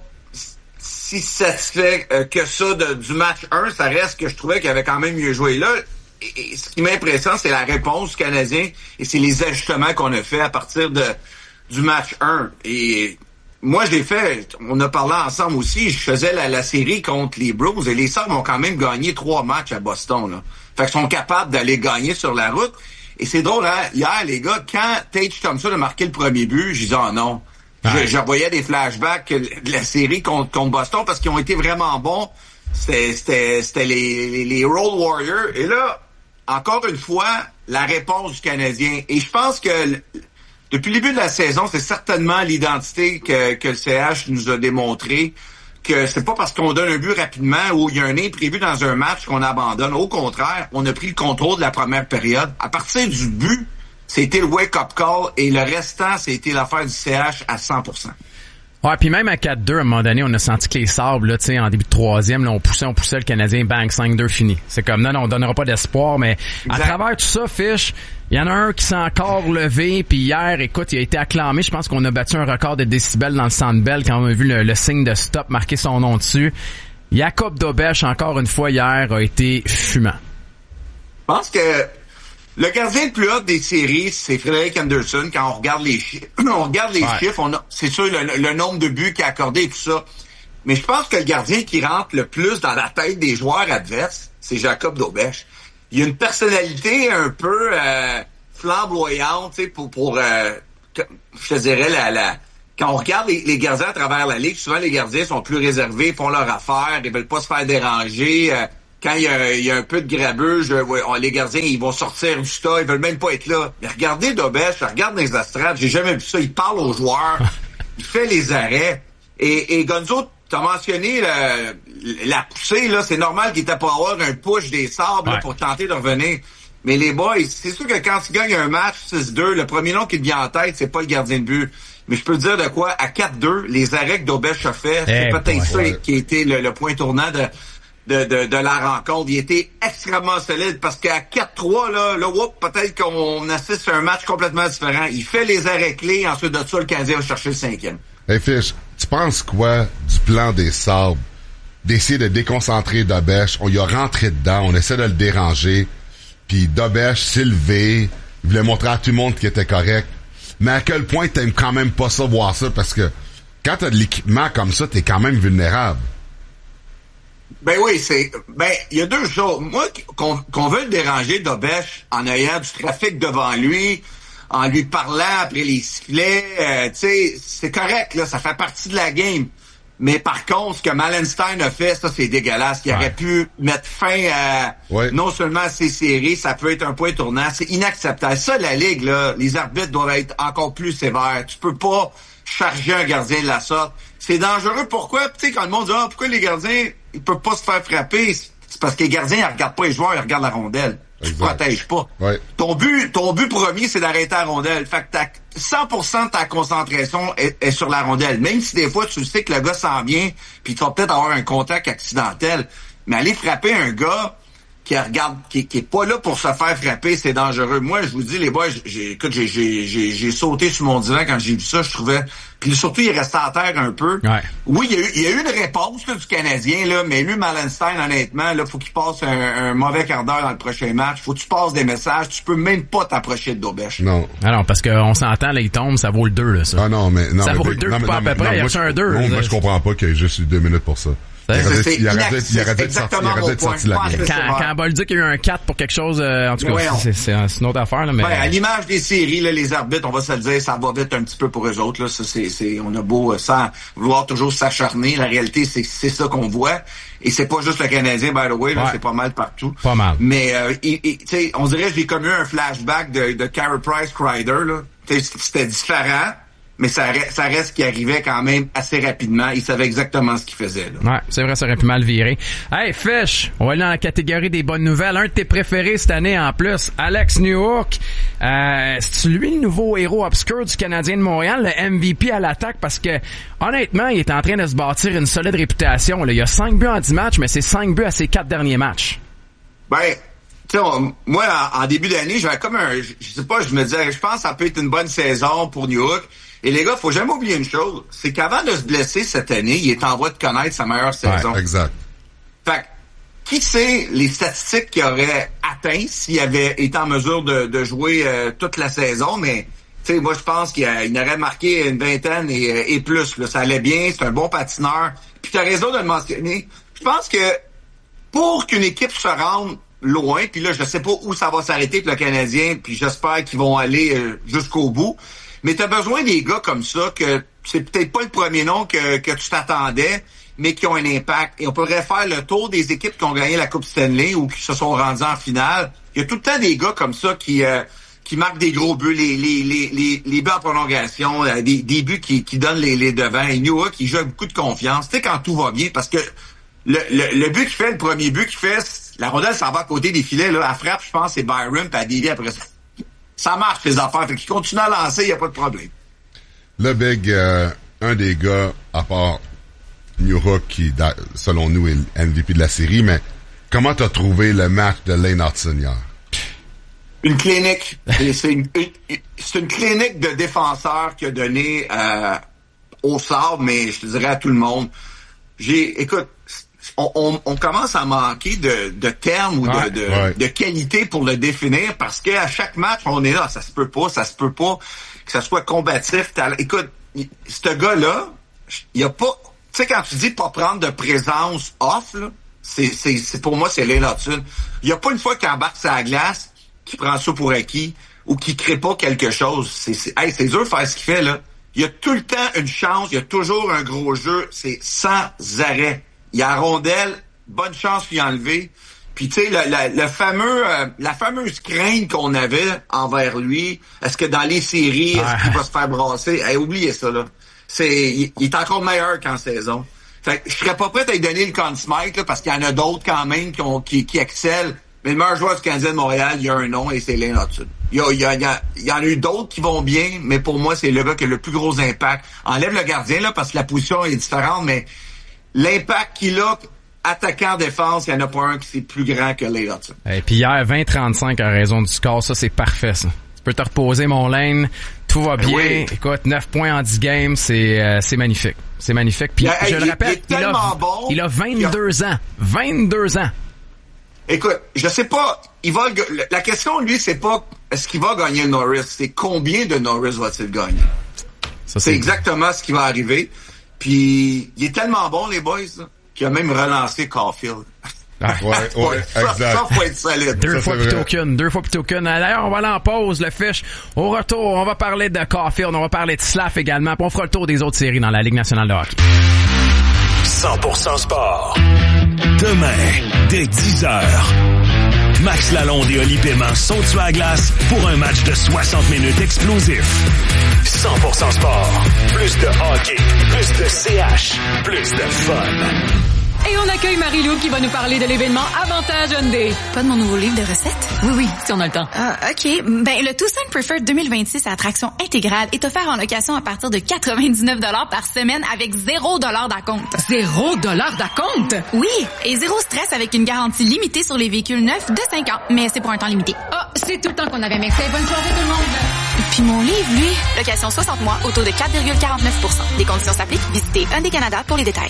si satisfait euh, que ça de, du match un, ça reste que je trouvais qu'il avait quand même mieux joué là. Et, et ce qui m'impressionne, c'est la réponse du Canadien et c'est les ajustements qu'on a fait à partir de du match un. Et moi, je l'ai fait, on a parlé ensemble aussi, je faisais la, la série contre les Blues et les Sabres ont quand même gagné trois matchs à Boston, là. Fait qu'ils sont capables d'aller gagner sur la route. Et c'est drôle, hein, hier, les gars, quand Tage Thompson a marqué le premier but, je disais, oh non. Ouais. Je, je voyais des flashbacks de la série contre, contre Boston parce qu'ils ont été vraiment bons. C'était, c'était, c'était les, les, les Road Warriors. Et là, encore une fois, la réponse du Canadien. Et je pense que... depuis le début de la saison, c'est certainement l'identité que, que le C H nous a démontré, que c'est pas parce qu'on donne un but rapidement ou il y a un imprévu dans un match qu'on abandonne. Au contraire, on a pris le contrôle de la première période. À partir du but, c'était le wake-up call et le restant, c'était l'affaire du C H à cent pour cent. Ouais, puis même à quatre deux, à un moment donné, on a senti que les Sabres, là, tu sais, en début de troisième, là, on poussait, on poussait le Canadien, bang, cinq deux fini. C'est comme, non, non, on donnera pas d'espoir, mais exact. À travers tout ça, Fish, il y en a un qui s'est encore levé, puis hier, écoute, il a été acclamé. Je pense qu'on a battu un record de décibels dans le Centre Bell quand on a vu le, le signe de stop marquer son nom dessus. Jacob Dobeš, encore une fois, hier, a été fumant. Je pense que Le gardien le plus haut des séries, c'est Frédéric Anderson. Quand on regarde les chiffres, on regarde les ouais. chiffres, on a, c'est sûr le, le nombre de buts qu'il a accordé et tout ça. Mais je pense que le gardien qui rentre le plus dans la tête des joueurs adverses, c'est Jacob Dobèche. Il a une personnalité un peu euh, flamboyante, tu sais, pour, pour euh, je te dirais, la, la, quand on regarde les, les gardiens à travers la ligue, souvent les gardiens sont plus réservés, font leur affaire, ils veulent pas se faire déranger. Euh, quand il y, a, il y a un peu de grabuge, ouais, les gardiens, ils vont sortir du tas, ils veulent même pas être là. Mais regardez Dobèche, regarde dans les astrades, j'ai jamais vu ça. Il parle aux joueurs, il fait les arrêts. Et, et Gonzo, t'as mentionné la, la poussée, là, c'est normal qu'il était pas avoir un push des sables ouais. là, pour tenter de revenir. Mais les boys, c'est sûr que quand tu gagnes un match six deux, le premier nom qui te vient en tête, c'est pas le gardien de but. Mais je peux te dire de quoi, à quatre deux, les arrêts que Dobèche a fait, c'est hey, peut-être boy, ça ouais. qui a été le, le point tournant de, de, de, de la rencontre. Il était extrêmement solide parce qu'à quatre trois, là, là, whoop, peut-être qu'on assiste à un match complètement différent. Il fait les arrêts clés, ensuite de ça, le Canadien va chercher le cinquième. Hey Fish, tu penses quoi du plan des Sabres d'essayer de déconcentrer Dobèche? On y a rentré dedans, on essaie de le déranger, puis Dobèche s'est levé, il voulait montrer à tout le monde qu'il était correct. Mais à quel point t'aimes quand même pas ça, voir ça, parce que quand t'as de l'équipement comme ça, t'es quand même vulnérable. Ben oui, c'est... Ben, il y a deux choses. Moi, qu'on, qu'on veut le déranger, Dobèche, en ayant du trafic devant lui, en lui parlant après les sifflets, euh, tu sais, c'est correct, là, ça fait partie de la game. Mais par contre, ce que Malenstein a fait, ça, c'est dégueulasse. Il ouais. aurait pu mettre fin à ouais. non seulement à ces séries, ça peut être un point tournant. C'est inacceptable. Ça, la Ligue, là, les arbitres doivent être encore plus sévères. Tu peux pas charger un gardien de la sorte. C'est dangereux. Pourquoi? Tu sais, quand le monde dit, ah, pourquoi les gardiens, ils peuvent pas se faire frapper? C'est parce que les gardiens, ils regardent pas les joueurs, ils regardent la rondelle. Tu te protèges pas. Ouais. Ton but, ton but premier, c'est d'arrêter la rondelle. Fait que t'as cent pour cent de ta concentration est, est sur la rondelle. Même si des fois, tu sais que le gars s'en vient, puis tu vas peut-être avoir un contact accidentel. Mais aller frapper un gars qui regarde, qui, qui est pas là pour se faire frapper, c'est dangereux. Moi, je vous dis, les boys, j'ai, écoute, j'ai, j'ai, j'ai, j'ai sauté sur mon divan quand j'ai vu ça, je trouvais. Puis surtout, il restait à terre un peu. Ouais. Oui, il y a eu, il y a eu une réponse là, du Canadien, là, mais lui, Malenstein, honnêtement, là, faut qu'il passe un, un mauvais quart d'heure dans le prochain match. Faut que tu passes des messages. Tu peux même pas t'approcher de Dobèche. Non. Ah non, parce qu'on s'entend, là, il tombe, ça vaut le deux, là, ça. Ah non, mais non. Ça mais, vaut mais, le deux, non, pas mais, à peu près. Il y a un deux. Non, moi, je comprends pas qu'il y ait juste eu deux minutes pour ça. C'est, il aurait c'est, il aurait il aurait peut-être sorti, il aurait peut-être sorti la game. Quand, quand Bolduc a eu un quatre pour quelque chose, euh, en tout cas, c'est, c'est, c'est une autre affaire, là, mais. Ben, à l'image des séries, là, les arbitres, on va se le dire, ça va vite un petit peu pour eux autres, là. Ça, c'est, c'est, on a beau, euh, sans vouloir toujours s'acharner. La réalité, c'est, c'est ça qu'on voit. Et c'est pas juste le Canadien, by the way, là, ouais. c'est pas mal partout. Pas mal. Mais, euh, tu sais, on dirait, j'ai comme eu un flashback de, de Carey Price Kreider, là. T'sais, c'était différent. Mais ça reste, ça reste qu'il arrivait quand même assez rapidement. Il savait exactement ce qu'il faisait, là. Ouais, c'est vrai, ça aurait pu mal virer. Hey, Fish, on va aller dans la catégorie des bonnes nouvelles. Un de tes préférés cette année en plus, Alex Newhook. Euh, c'est lui le nouveau héros obscur du Canadien de Montréal, le M V P à l'attaque, parce que, honnêtement, il est en train de se bâtir une solide réputation, là. Il y a cinq buts en dix matchs, mais c'est cinq buts à ses quatre derniers matchs. Ben, tu sais, moi, en, en début d'année, j'avais comme un, je, je sais pas, je me disais, je pense que ça peut être une bonne saison pour Newhook. Et les gars, faut jamais oublier une chose, c'est qu'avant de se blesser cette année, il est en voie de connaître sa meilleure saison. Ouais, exact. Fait que, qui sait les statistiques qu'il aurait atteint s'il avait été en mesure de, de jouer euh, toute la saison, mais tu sais, moi je pense qu'il a, il aurait marqué une vingtaine et, et plus. Là, ça allait bien, c'est un bon patineur. Puis t'as raison de le mentionner. Je pense que pour qu'une équipe se rende loin, puis là je sais pas où ça va s'arrêter avec le Canadien, puis j'espère qu'ils vont aller euh, jusqu'au bout. Mais t'as besoin des gars comme ça, que c'est peut-être pas le premier nom que, que tu t'attendais, mais qui ont un impact. Et on pourrait faire le tour des équipes qui ont gagné la Coupe Stanley ou qui se sont rendues en finale. Il y a tout le temps des gars comme ça qui euh, qui marquent des gros buts, les les les les, les buts en prolongation, euh, des, des buts qui, qui donnent les, les devants. Et Newhook, qui joue avec beaucoup de confiance. Tu sais, quand tout va bien, parce que le, le, le but qu'il fait, le premier but qu'il fait, la rondelle s'en va à côté des filets, là, elle frappe, je pense, c'est Byron, puis elle dévie après ça. Ça marche, les affaires. Fait qu'il continue à lancer, il n'y a pas de problème. Le Big, euh, un des gars, à part Newhook, qui, selon nous, est le M V P de la série, mais comment t'as trouvé le match de Lane Hudson hier? Une clinique. c'est, une, une, c'est une clinique de défenseur qui a donné euh, au sable, mais je te dirais à tout le monde. J'ai, écoute, on, on, on commence à manquer de, de termes ou ouais, de, de, ouais. de qualité pour le définir parce qu'à chaque match, on est là, ça se peut pas, ça se peut pas que ça soit combatif. Écoute, ce gars-là, il y a pas, tu sais, quand tu dis pas prendre de présence off, là, c'est, c'est, c'est pour moi, c'est l'inatitude. Il y a pas une fois qu'il embarque sur la glace, qui prend ça pour acquis, ou qui crée pas quelque chose. C'est, c'est, hey, c'est dur de faire ce qu'il fait, là. Il y a tout le temps une chance, il y a toujours un gros jeu, c'est sans arrêt. Il y a la rondelle, bonne chance d'y enlever. Puis tu sais, le, le, le fameux, euh, la fameuse crainte qu'on avait envers lui, est-ce que dans les séries, est-ce ah. qu'il va se faire brasser? Hey, oubliez ça, là. C'est, il, il est encore meilleur qu'en saison. Fait que je serais pas prêt à lui donner le Conn Smythe, là, parce qu'il y en a d'autres quand même qui, ont, qui, qui excellent. Mais le meilleur joueur du Canadien de Montréal, il y a un nom et c'est Lane Hutson. Il y, a, il, y a, il, y a, il y en a eu d'autres qui vont bien, mais pour moi, c'est le gars qui a le plus gros impact. Enlève le gardien, là, parce que la position est différente, mais l'impact qu'il a, attaquant défense, il n'y en a pas un qui est plus grand que Lane Hutson. Et puis hier, vingt trente-cinq en raison du score, ça, c'est parfait, ça. Tu peux te reposer, mon Lane. Tout va bien. Oui. Écoute, neuf points en dix games, c'est, euh, c'est magnifique. C'est magnifique. Puis, il, je il, le répète, il, il, a, bon, il a vingt-deux ans. vingt-deux ans. Écoute, je sais pas, il va, la question, lui, c'est pas est-ce qu'il va gagner le Norris, c'est combien de Norris va-t-il gagner? Ça, c'est, c'est exactement ce qui va arriver. Puis, il est tellement bon, les boys, là, qu'il a même relancé Caulfield. Ah, ouais, ouais, ça, exact. Ça, faut être solide. Deux ça, fois plutôt qu'une, deux fois plutôt qu'une. D'ailleurs, on va aller en pause, le fiche. Au retour, on va parler de Caulfield, on va parler de Slav également, puis on fera le tour des autres séries dans la Ligue nationale de hockey. cent pour cent sport. Demain, dès dix heures. Max Lalonde et Oli Paiement sont sur la glace pour un match de soixante minutes explosif. cent pour cent sport. Plus de hockey, plus de C H, plus de fun. Et on accueille Marie-Lou qui va nous parler de l'événement Avantage Hyundai. Pas de mon nouveau livre de recettes? Oui, oui, si on a le temps. Ah, OK. Ben, le Tucson Preferred deux mille vingt-six à attraction intégrale est offert en location à partir de quatre-vingt-dix-neuf dollars par semaine avec zéro dollar d'acompte. Zéro dollar d'acompte? Oui, et zéro stress avec une garantie limitée sur les véhicules neufs de cinq ans. Mais c'est pour un temps limité. Ah, oh, c'est tout le temps qu'on avait. Merci. Bonne soirée tout le monde. Puis mon livre, lui, location soixante mois, au taux de quatre virgule quarante-neuf pour cent. Des conditions s'appliquent. Visitez Hyundai Canada pour les détails.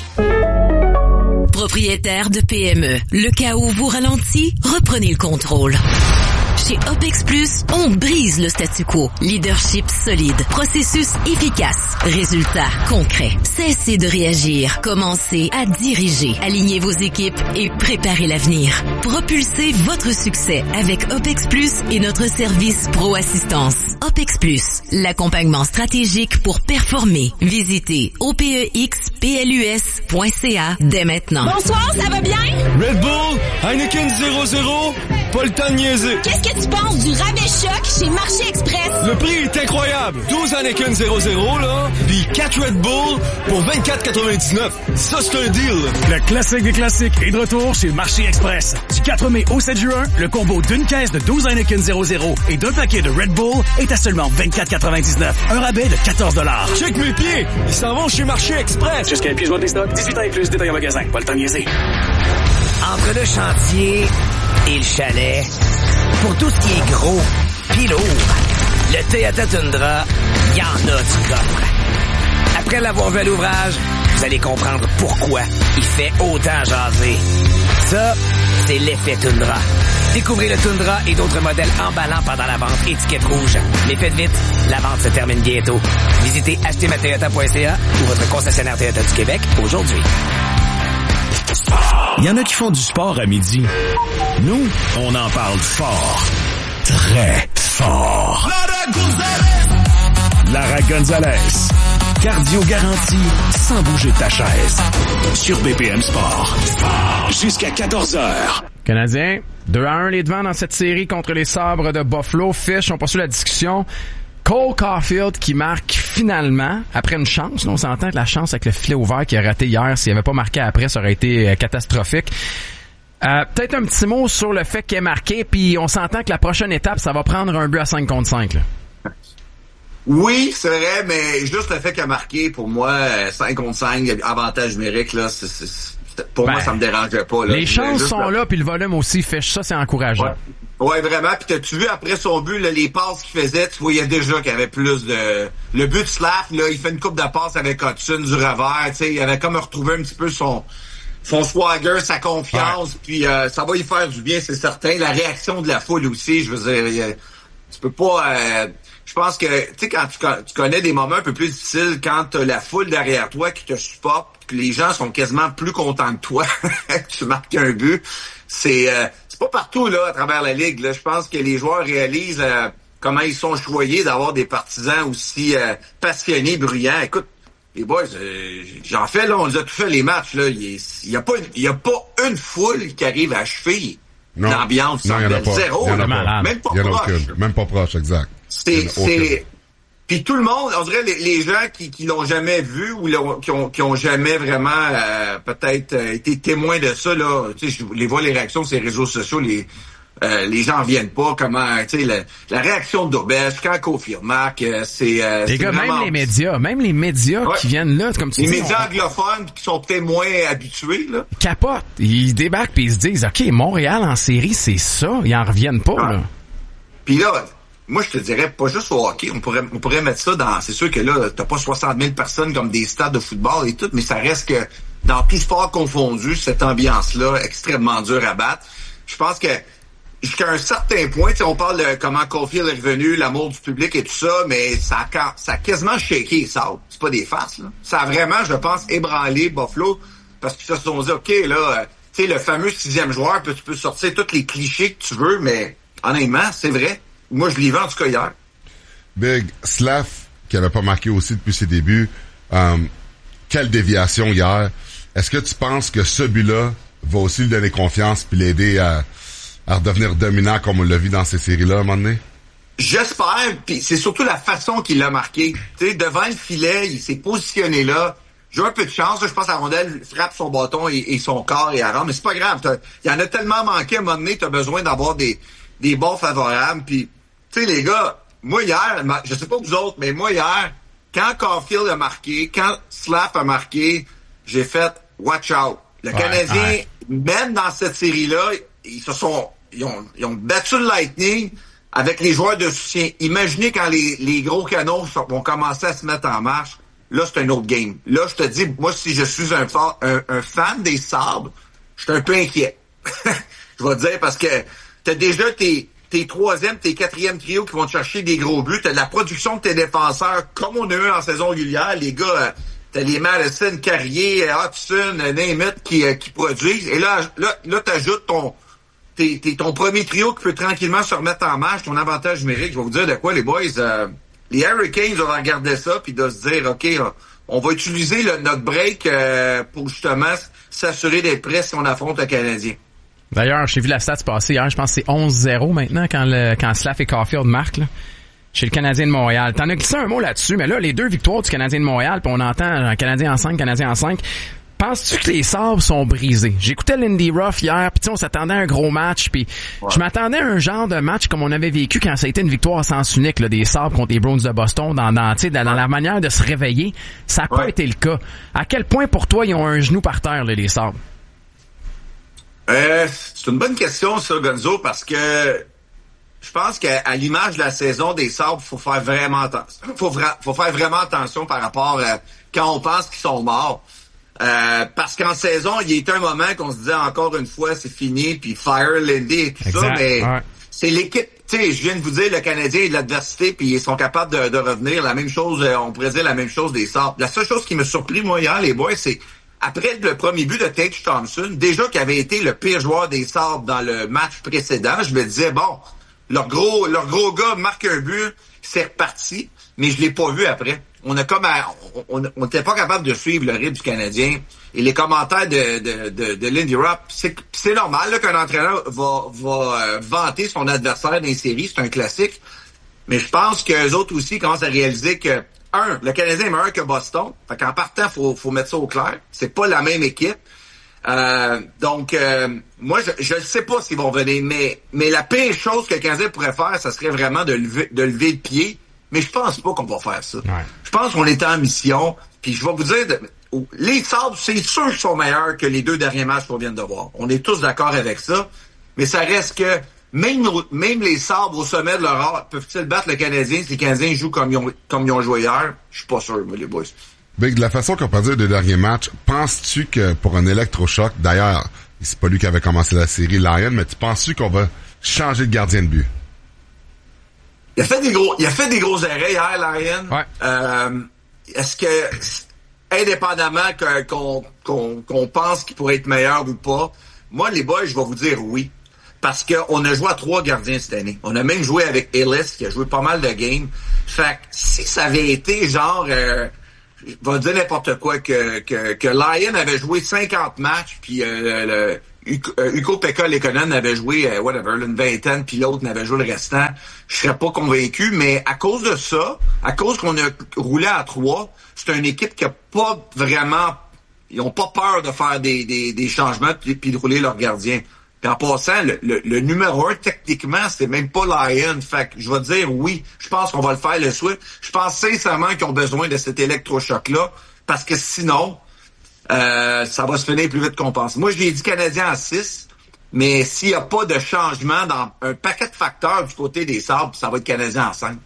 Propriétaire de P M E, le chaos vous ralentit, reprenez le contrôle. Chez OPEX Plus, on brise le statu quo. Leadership solide, processus efficace, résultats concrets. Cessez de réagir, commencez à diriger. Alignez vos équipes et préparez l'avenir. Propulsez votre succès avec OPEX Plus et notre service Pro Assistance. OPEX Plus, l'accompagnement stratégique pour performer. Visitez O P E X P L U S point C A dès maintenant. Bonsoir, ça va bien? Red Bull, Heineken zéro zéro, pas le temps de niaiser. Qu'est-ce que tu penses du rabais choc chez Marché Express? Le prix est incroyable. douze Heineken zéro zéro, là, puis quatre Red Bull pour vingt-quatre quatre-vingt-dix-neuf. Ça, c'est un deal. Le classique des classiques est de retour chez Marché Express. Du quatre mai au sept juin, le combo d'une caisse de douze Heineken zéro zéro et d'un paquet de Red Bull est à seulement vingt-quatre quatre-vingt-dix-neuf. Un rabais de quatorze dollars. Check mes pieds. Ils s'en vont chez Marché Express. Jusqu'à épuisement des stocks, dix-huit ans et plus, détail en magasin. Pas le temps de niaiser. Entre le chantier et le chalet, pour tout ce qui est gros pis lourd, le Toyota Tundra, il y en a du coffre. Après l'avoir vu à l'ouvrage, vous allez comprendre pourquoi il fait autant jaser. Ça, c'est l'effet Tundra. Découvrez le Tundra et d'autres modèles emballants pendant la vente étiquette rouge. Mais faites vite, la vente se termine bientôt. Visitez acheter ma toyota point c a ou votre concessionnaire Toyota du Québec aujourd'hui. Il y en a qui font du sport à midi. Nous, on en parle fort. Très fort. Lara Gonzalez. Cardio garanti sans bouger de ta chaise. Sur B P M Sport. Jusqu'à quatorze heures. Canadiens, deux à un les devants dans cette série contre les Sabres de Buffalo. Fish, on poursuit la discussion. Cole Caulfield qui marque finalement, après une chance, on s'entend que la chance avec le filet ouvert qu'il a raté hier, s'il avait pas marqué après, ça aurait été euh, catastrophique. Euh, peut-être un petit mot sur le fait qu'il ait marqué, puis on s'entend que la prochaine étape, ça va prendre un but à cinq contre cinq. Là. Oui, c'est vrai, mais juste le fait qu'il a marqué, pour moi, cinq contre cinq, avantage numérique, là, c'est, c'est, pour ben, moi, ça me dérangeait pas. Là. Les chances juste sont là, là puis le volume aussi fait ça, c'est encourageant. Ouais. Ouais, vraiment. Puis t'as-tu vu après son but, là, les passes qu'il faisait, tu voyais déjà qu'il y avait plus de... Le but de Slav, là, il fait une coupe de passes avec Hudson du revers, tu sais, il avait comme retrouvé un petit peu son son swagger, sa confiance, ouais. puis euh, ça va y faire du bien, c'est certain. La réaction de la foule aussi, je veux dire, euh, tu peux pas... Euh, je pense que, tu sais, quand tu, tu connais des moments un peu plus difficiles, quand t'as la foule derrière toi qui te supporte, que les gens sont quasiment plus contents que toi, que tu marques un but, c'est euh, c'est pas partout là à travers la ligue. Là, je pense que les joueurs réalisent euh, comment ils sont choyés d'avoir des partisans aussi euh, passionnés, bruyants. Écoute, les boys, euh, j'en fais là, on les a tous fait les matchs là. Il y a pas, il y a pas une foule qui arrive à achever non. l'ambiance. Non, il y en a pas. Zéro, y en a pas. Même pas proche. Même pas proche, exact. C'est, c'est. Puis tout le monde, on dirait les, les gens qui, qui l'ont jamais vu ou l'ont, qui ont qui ont jamais vraiment euh, peut-être euh, été témoins de ça là. Tu sais, je les vois les réactions sur les réseaux sociaux, les euh, les gens viennent pas. Comment, tu sais, la, la réaction d'Aubèche quand Caufield marque, euh, c'est. Euh, les c'est gars, vraiment... même les médias, même les médias ouais. qui viennent là, comme tu les dis. Les médias on... anglophones qui sont peut-être moins habitués là. Ils capotent, ils débarquent puis ils se disent, ok, Montréal en série, c'est ça, ils en reviennent pas ouais. là. Puis là. Moi, je te dirais, pas juste au hockey, on pourrait, on pourrait mettre ça dans, c'est sûr que là, t'as pas soixante mille personnes comme des stades de football et tout, mais ça reste que, dans tout sport confondu, cette ambiance-là, extrêmement dure à battre. Je pense que, jusqu'à un certain point, tu sais, on parle de comment Caufield est revenu, l'amour du public et tout ça, mais ça a, ça a quasiment shaké ça. C'est pas des farces, là. Ça a vraiment, je pense, ébranlé Buffalo, parce qu'ils se sont dit, OK, là, tu sais, le fameux sixième joueur, tu peux sortir tous les clichés que tu veux, mais, honnêtement, c'est vrai. Moi, je l'ai vu en tout cas hier. Big, Slav, qui avait pas marqué aussi depuis ses débuts, euh, quelle déviation hier. Est-ce que tu penses que ce but-là va aussi lui donner confiance puis l'aider à, à redevenir dominant comme on l'a vu dans ces séries-là à un moment donné? J'espère, puis c'est surtout la façon qu'il l'a marqué. Tu sais, devant le filet, il s'est positionné là. J'ai un peu de chance, là, je pense que la rondelle frappe son bâton et, et son corps et elle rentre, mais c'est pas grave. Il y en a tellement manqué à un moment donné, t'as besoin d'avoir des, des balles favorables, puis tu sais, les gars, moi hier, je sais pas vous autres, mais moi hier, quand Caufield a marqué, quand Slav a marqué, j'ai fait watch out. Le ouais, Canadien, ouais. même dans cette série-là, ils se sont, ils ont, ils ont battu le Lightning avec les joueurs de soutien. Imaginez quand les, les gros canons vont commencer à se mettre en marche. Là, c'est un autre game. Là, je te dis, moi, si je suis un, un, un fan des Sabres, je suis un peu inquiet. Je vais te dire parce que t'as déjà tes tes troisième, tes quatrième trio qui vont te chercher des gros buts. T'as de la production de tes défenseurs, comme on a eu en saison régulière. Les gars, t'as les Madison, Carrier, Hudson, name it, qui, qui produisent. Et là, là, là t'ajoutes ton, t'es, t'es ton premier trio qui peut tranquillement se remettre en marche, ton avantage numérique. Je vais vous dire de quoi, les boys. Euh, les Hurricanes vont regarder ça puis de se dire, OK, on va utiliser le, notre break euh, pour justement s'assurer d'être prêt si on affronte le Canadien. D'ailleurs, j'ai vu la stat passer hier, je pense que c'est onze zéro maintenant quand le quand Slav et Caufield marquent là, chez le Canadien de Montréal. T'en as glissé un mot là-dessus, mais là, les deux victoires du Canadien de Montréal, puis on entend un Canadien en cinq, Canadien en cinq. Penses-tu que les sabres sont brisés? J'écoutais Lindy Ruff hier, puis on s'attendait à un gros match, puis ouais. je m'attendais à un genre de match comme on avait vécu quand ça a été une victoire à sens unique là, des sabres contre les Bruins de Boston, dans, dans, dans, dans la manière de se réveiller. Ça n'a pas ouais. été le cas. À quel point pour toi ils ont un genou par terre, là, les sabres? Euh, c'est une bonne question, ça, Gonzo, parce que je pense qu'à à l'image de la saison des Sabres, faut faire vraiment attention. Faut, faut faire vraiment attention par rapport à quand on pense qu'ils sont morts. Euh, parce qu'en saison, il y a eu un moment qu'on se disait encore une fois, c'est fini, puis fire Lindy et tout exact. ça, mais ouais. c'est l'équipe. Tu sais, je viens de vous dire, le Canadien est de l'adversité, puis ils sont capables de, de revenir. La même chose, on pourrait dire la même chose des Sabres. La seule chose qui me surprit, moi, hier, les boys, c'est après le premier but de Tage Thompson, déjà qui avait été le pire joueur des Sabres dans le match précédent, je me disais, bon, leur gros leur gros gars marque un but, c'est reparti, mais je l'ai pas vu après. On a comme à, on n'était pas capable de suivre le rythme du Canadien. Et les commentaires de de de, de Lindy Ruff, c'est c'est normal là, qu'un entraîneur va va euh, vanter son adversaire dans les séries, c'est un classique. Mais je pense qu'eux autres aussi commencent à réaliser que un, le Canadien est meilleur que Boston. Fait qu'en partant, faut, faut mettre ça au clair. C'est pas la même équipe. Euh, donc, euh, moi, je ne sais pas s'ils vont venir, mais, mais la pire chose que le Canadien pourrait faire, ça serait vraiment de lever, de lever le pied. Mais je pense pas qu'on va faire ça. Ouais. Je pense qu'on est en mission. Puis je vais vous dire, de, les Sabres, c'est sûr qu'ils sont meilleurs que les deux derniers matchs qu'on vient de voir. On est tous d'accord avec ça. Mais ça reste que Même, même les Sabres au sommet de leur art peuvent-ils battre le Canadien si les Canadiens jouent comme ils ont, comme ils ont joué hier? Je suis pas sûr, moi, les boys. Big, de la façon qu'on perdu les deux derniers matchs, penses-tu que pour un électrochoc, d'ailleurs, c'est pas lui qui avait commencé la série, Lyon, mais tu penses-tu qu'on va changer de gardien de but? Il a fait des gros, il a fait des gros arrêts hier, Lyon. Ouais. Euh, est-ce que, indépendamment que, qu'on, qu'on, qu'on pense qu'il pourrait être meilleur ou pas, moi, les boys, je vais vous dire oui. Parce qu'on a joué à trois gardiens cette année. On a même joué avec Ellis, qui a joué pas mal de games. Fait que si ça avait été genre, euh, je vais dire n'importe quoi, que, que, que Lyon avait joué cinquante matchs, puis euh, le, Ukko Pekka Lekonen avait joué, euh, whatever, une vingtaine, puis l'autre n'avait joué le restant, je serais pas convaincu, mais à cause de ça, à cause qu'on a roulé à trois, c'est une équipe qui a pas vraiment, ils ont pas peur de faire des, des, des changements puis, puis de rouler leur gardien. Puis en passant, le, le, le numéro un, techniquement, c'est même pas Lyon. Fait que je vais dire oui, je pense qu'on va le faire le switch. Je pense sincèrement qu'ils ont besoin de cet électrochoc-là, parce que sinon, euh, ça va se finir plus vite qu'on pense. Moi, je l'ai dit Canadien à six, mais s'il n'y a pas de changement dans un paquet de facteurs du côté des Sabres, ça va être Canadien à cinq.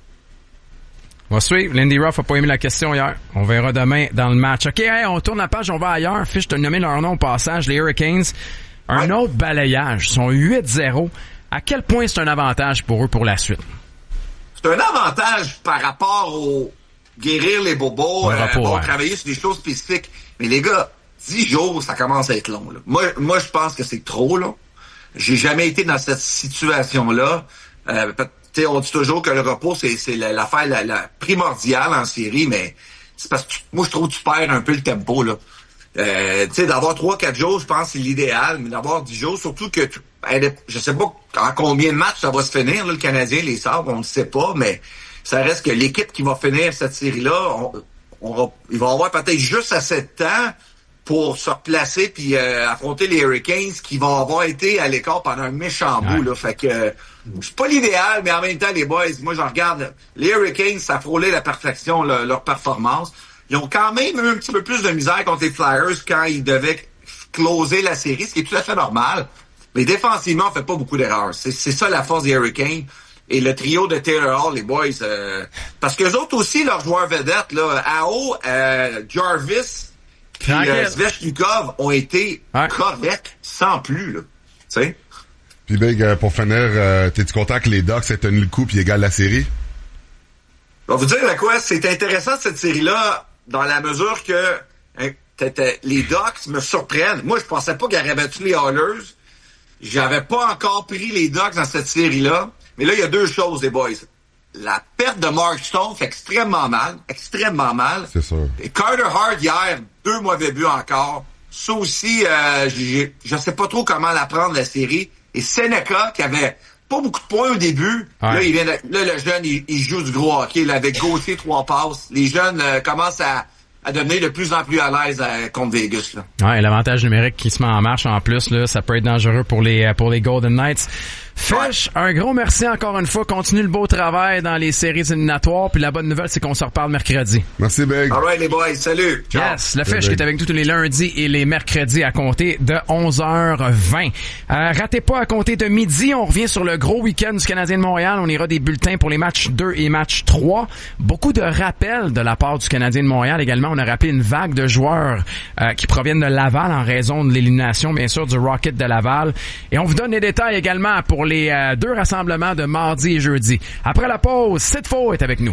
On va suivre. Lindy Ruff a pas aimé la question hier. On verra demain dans le match. OK, hey, on tourne la page, on va ailleurs. Fiche, je te nommé leur nom au passage, les Hurricanes. Un ouais. autre balayage. Ils sont huit zéro. À quel point c'est un avantage pour eux pour la suite? C'est un avantage par rapport au guérir les bobos, ouais, euh, rapport, bon, ouais. travailler sur des choses spécifiques. Mais les gars, dix jours, ça commence à être long. Là. Moi, moi, je pense que c'est trop long. J'ai jamais été dans cette situation-là. Euh, t'sais, on dit toujours que le repos, c'est, c'est l'affaire la, la primordiale en série, mais c'est parce que tu, moi, je trouve que tu perds un peu le tempo, là. Euh, tu sais, d'avoir trois quatre jours, je pense que c'est l'idéal, mais d'avoir dix jours, surtout que tu, je sais pas en combien de matchs ça va se finir, là, le Canadien, les Sabres, on ne sait pas, mais ça reste que l'équipe qui va finir cette série-là, on, on va, il va avoir peut-être juste assez de temps pour se replacer puis euh, affronter les Hurricanes qui vont avoir été à l'écart pendant un méchant bout, là. Fait que euh, c'est pas l'idéal, mais en même temps, les boys, moi, je regarde, les Hurricanes, ça frôlait la perfection, là, leur performance. Ils ont quand même eu un petit peu plus de misère contre les Flyers quand ils devaient closer la série, ce qui est tout à fait normal. Mais défensivement, on fait pas beaucoup d'erreurs. C'est, c'est ça la force des Hurricanes. Et le trio de Taylor Hall, les boys, euh, parce qu'eux autres aussi, leurs joueurs vedettes, là, Ao, euh, Jarvis, puis euh, Svechnikov ont été ouais. corrects, sans plus, là. Tu sais? Puis Big, euh, pour finir, euh, t'es-tu content que les Ducks aient tenu le coup puis égalent la série? Je vais vous dire, là, quoi, c'est intéressant cette série-là, dans la mesure que hein, les Ducks me surprennent. Moi, je pensais pas qu'ils auraient battu les Oilers. J'avais pas encore pris les Ducks dans cette série-là. Mais là, il y a deux choses, les boys. La perte de Mark Stone fait extrêmement mal. Extrêmement mal. C'est sûr. Et Carter Hart, hier, deux mauvais buts encore. Ça aussi, euh, j'ai, je sais pas trop comment la prendre, la série. Et Seneca, qui avait pas beaucoup de points au début. Ouais. Là, il vient de, là, le jeune, il, il joue du gros hockey. Là, avec Gauthier, trois passes. Les jeunes euh, commencent à, à devenir de plus en plus à l'aise euh, contre Vegas. Là. Ouais, l'avantage numérique qui se met en marche en plus, là, ça peut être dangereux pour les pour les Golden Knights. Fish, ouais. Un gros merci encore une fois. Continue le beau travail dans les séries éliminatoires. Puis la bonne nouvelle, c'est qu'on se reparle mercredi. Merci, Big. All right, les boys. Salut. Ciao. Yes, le Fish qui est avec nous tous les lundis et les mercredis à compter de onze heures vingt. Euh, ratez pas à compter de midi. On revient sur le gros week-end du Canadien de Montréal. On ira des bulletins pour les matchs deux et match trois. Beaucoup de rappels de la part du Canadien de Montréal également. On a rappelé une vague de joueurs euh, qui proviennent de Laval en raison de l'élimination, bien sûr, du Rocket de Laval. Et on vous donne les détails également pour les euh, deux rassemblements de mardi et jeudi. Après la pause, Sid Faux est avec nous.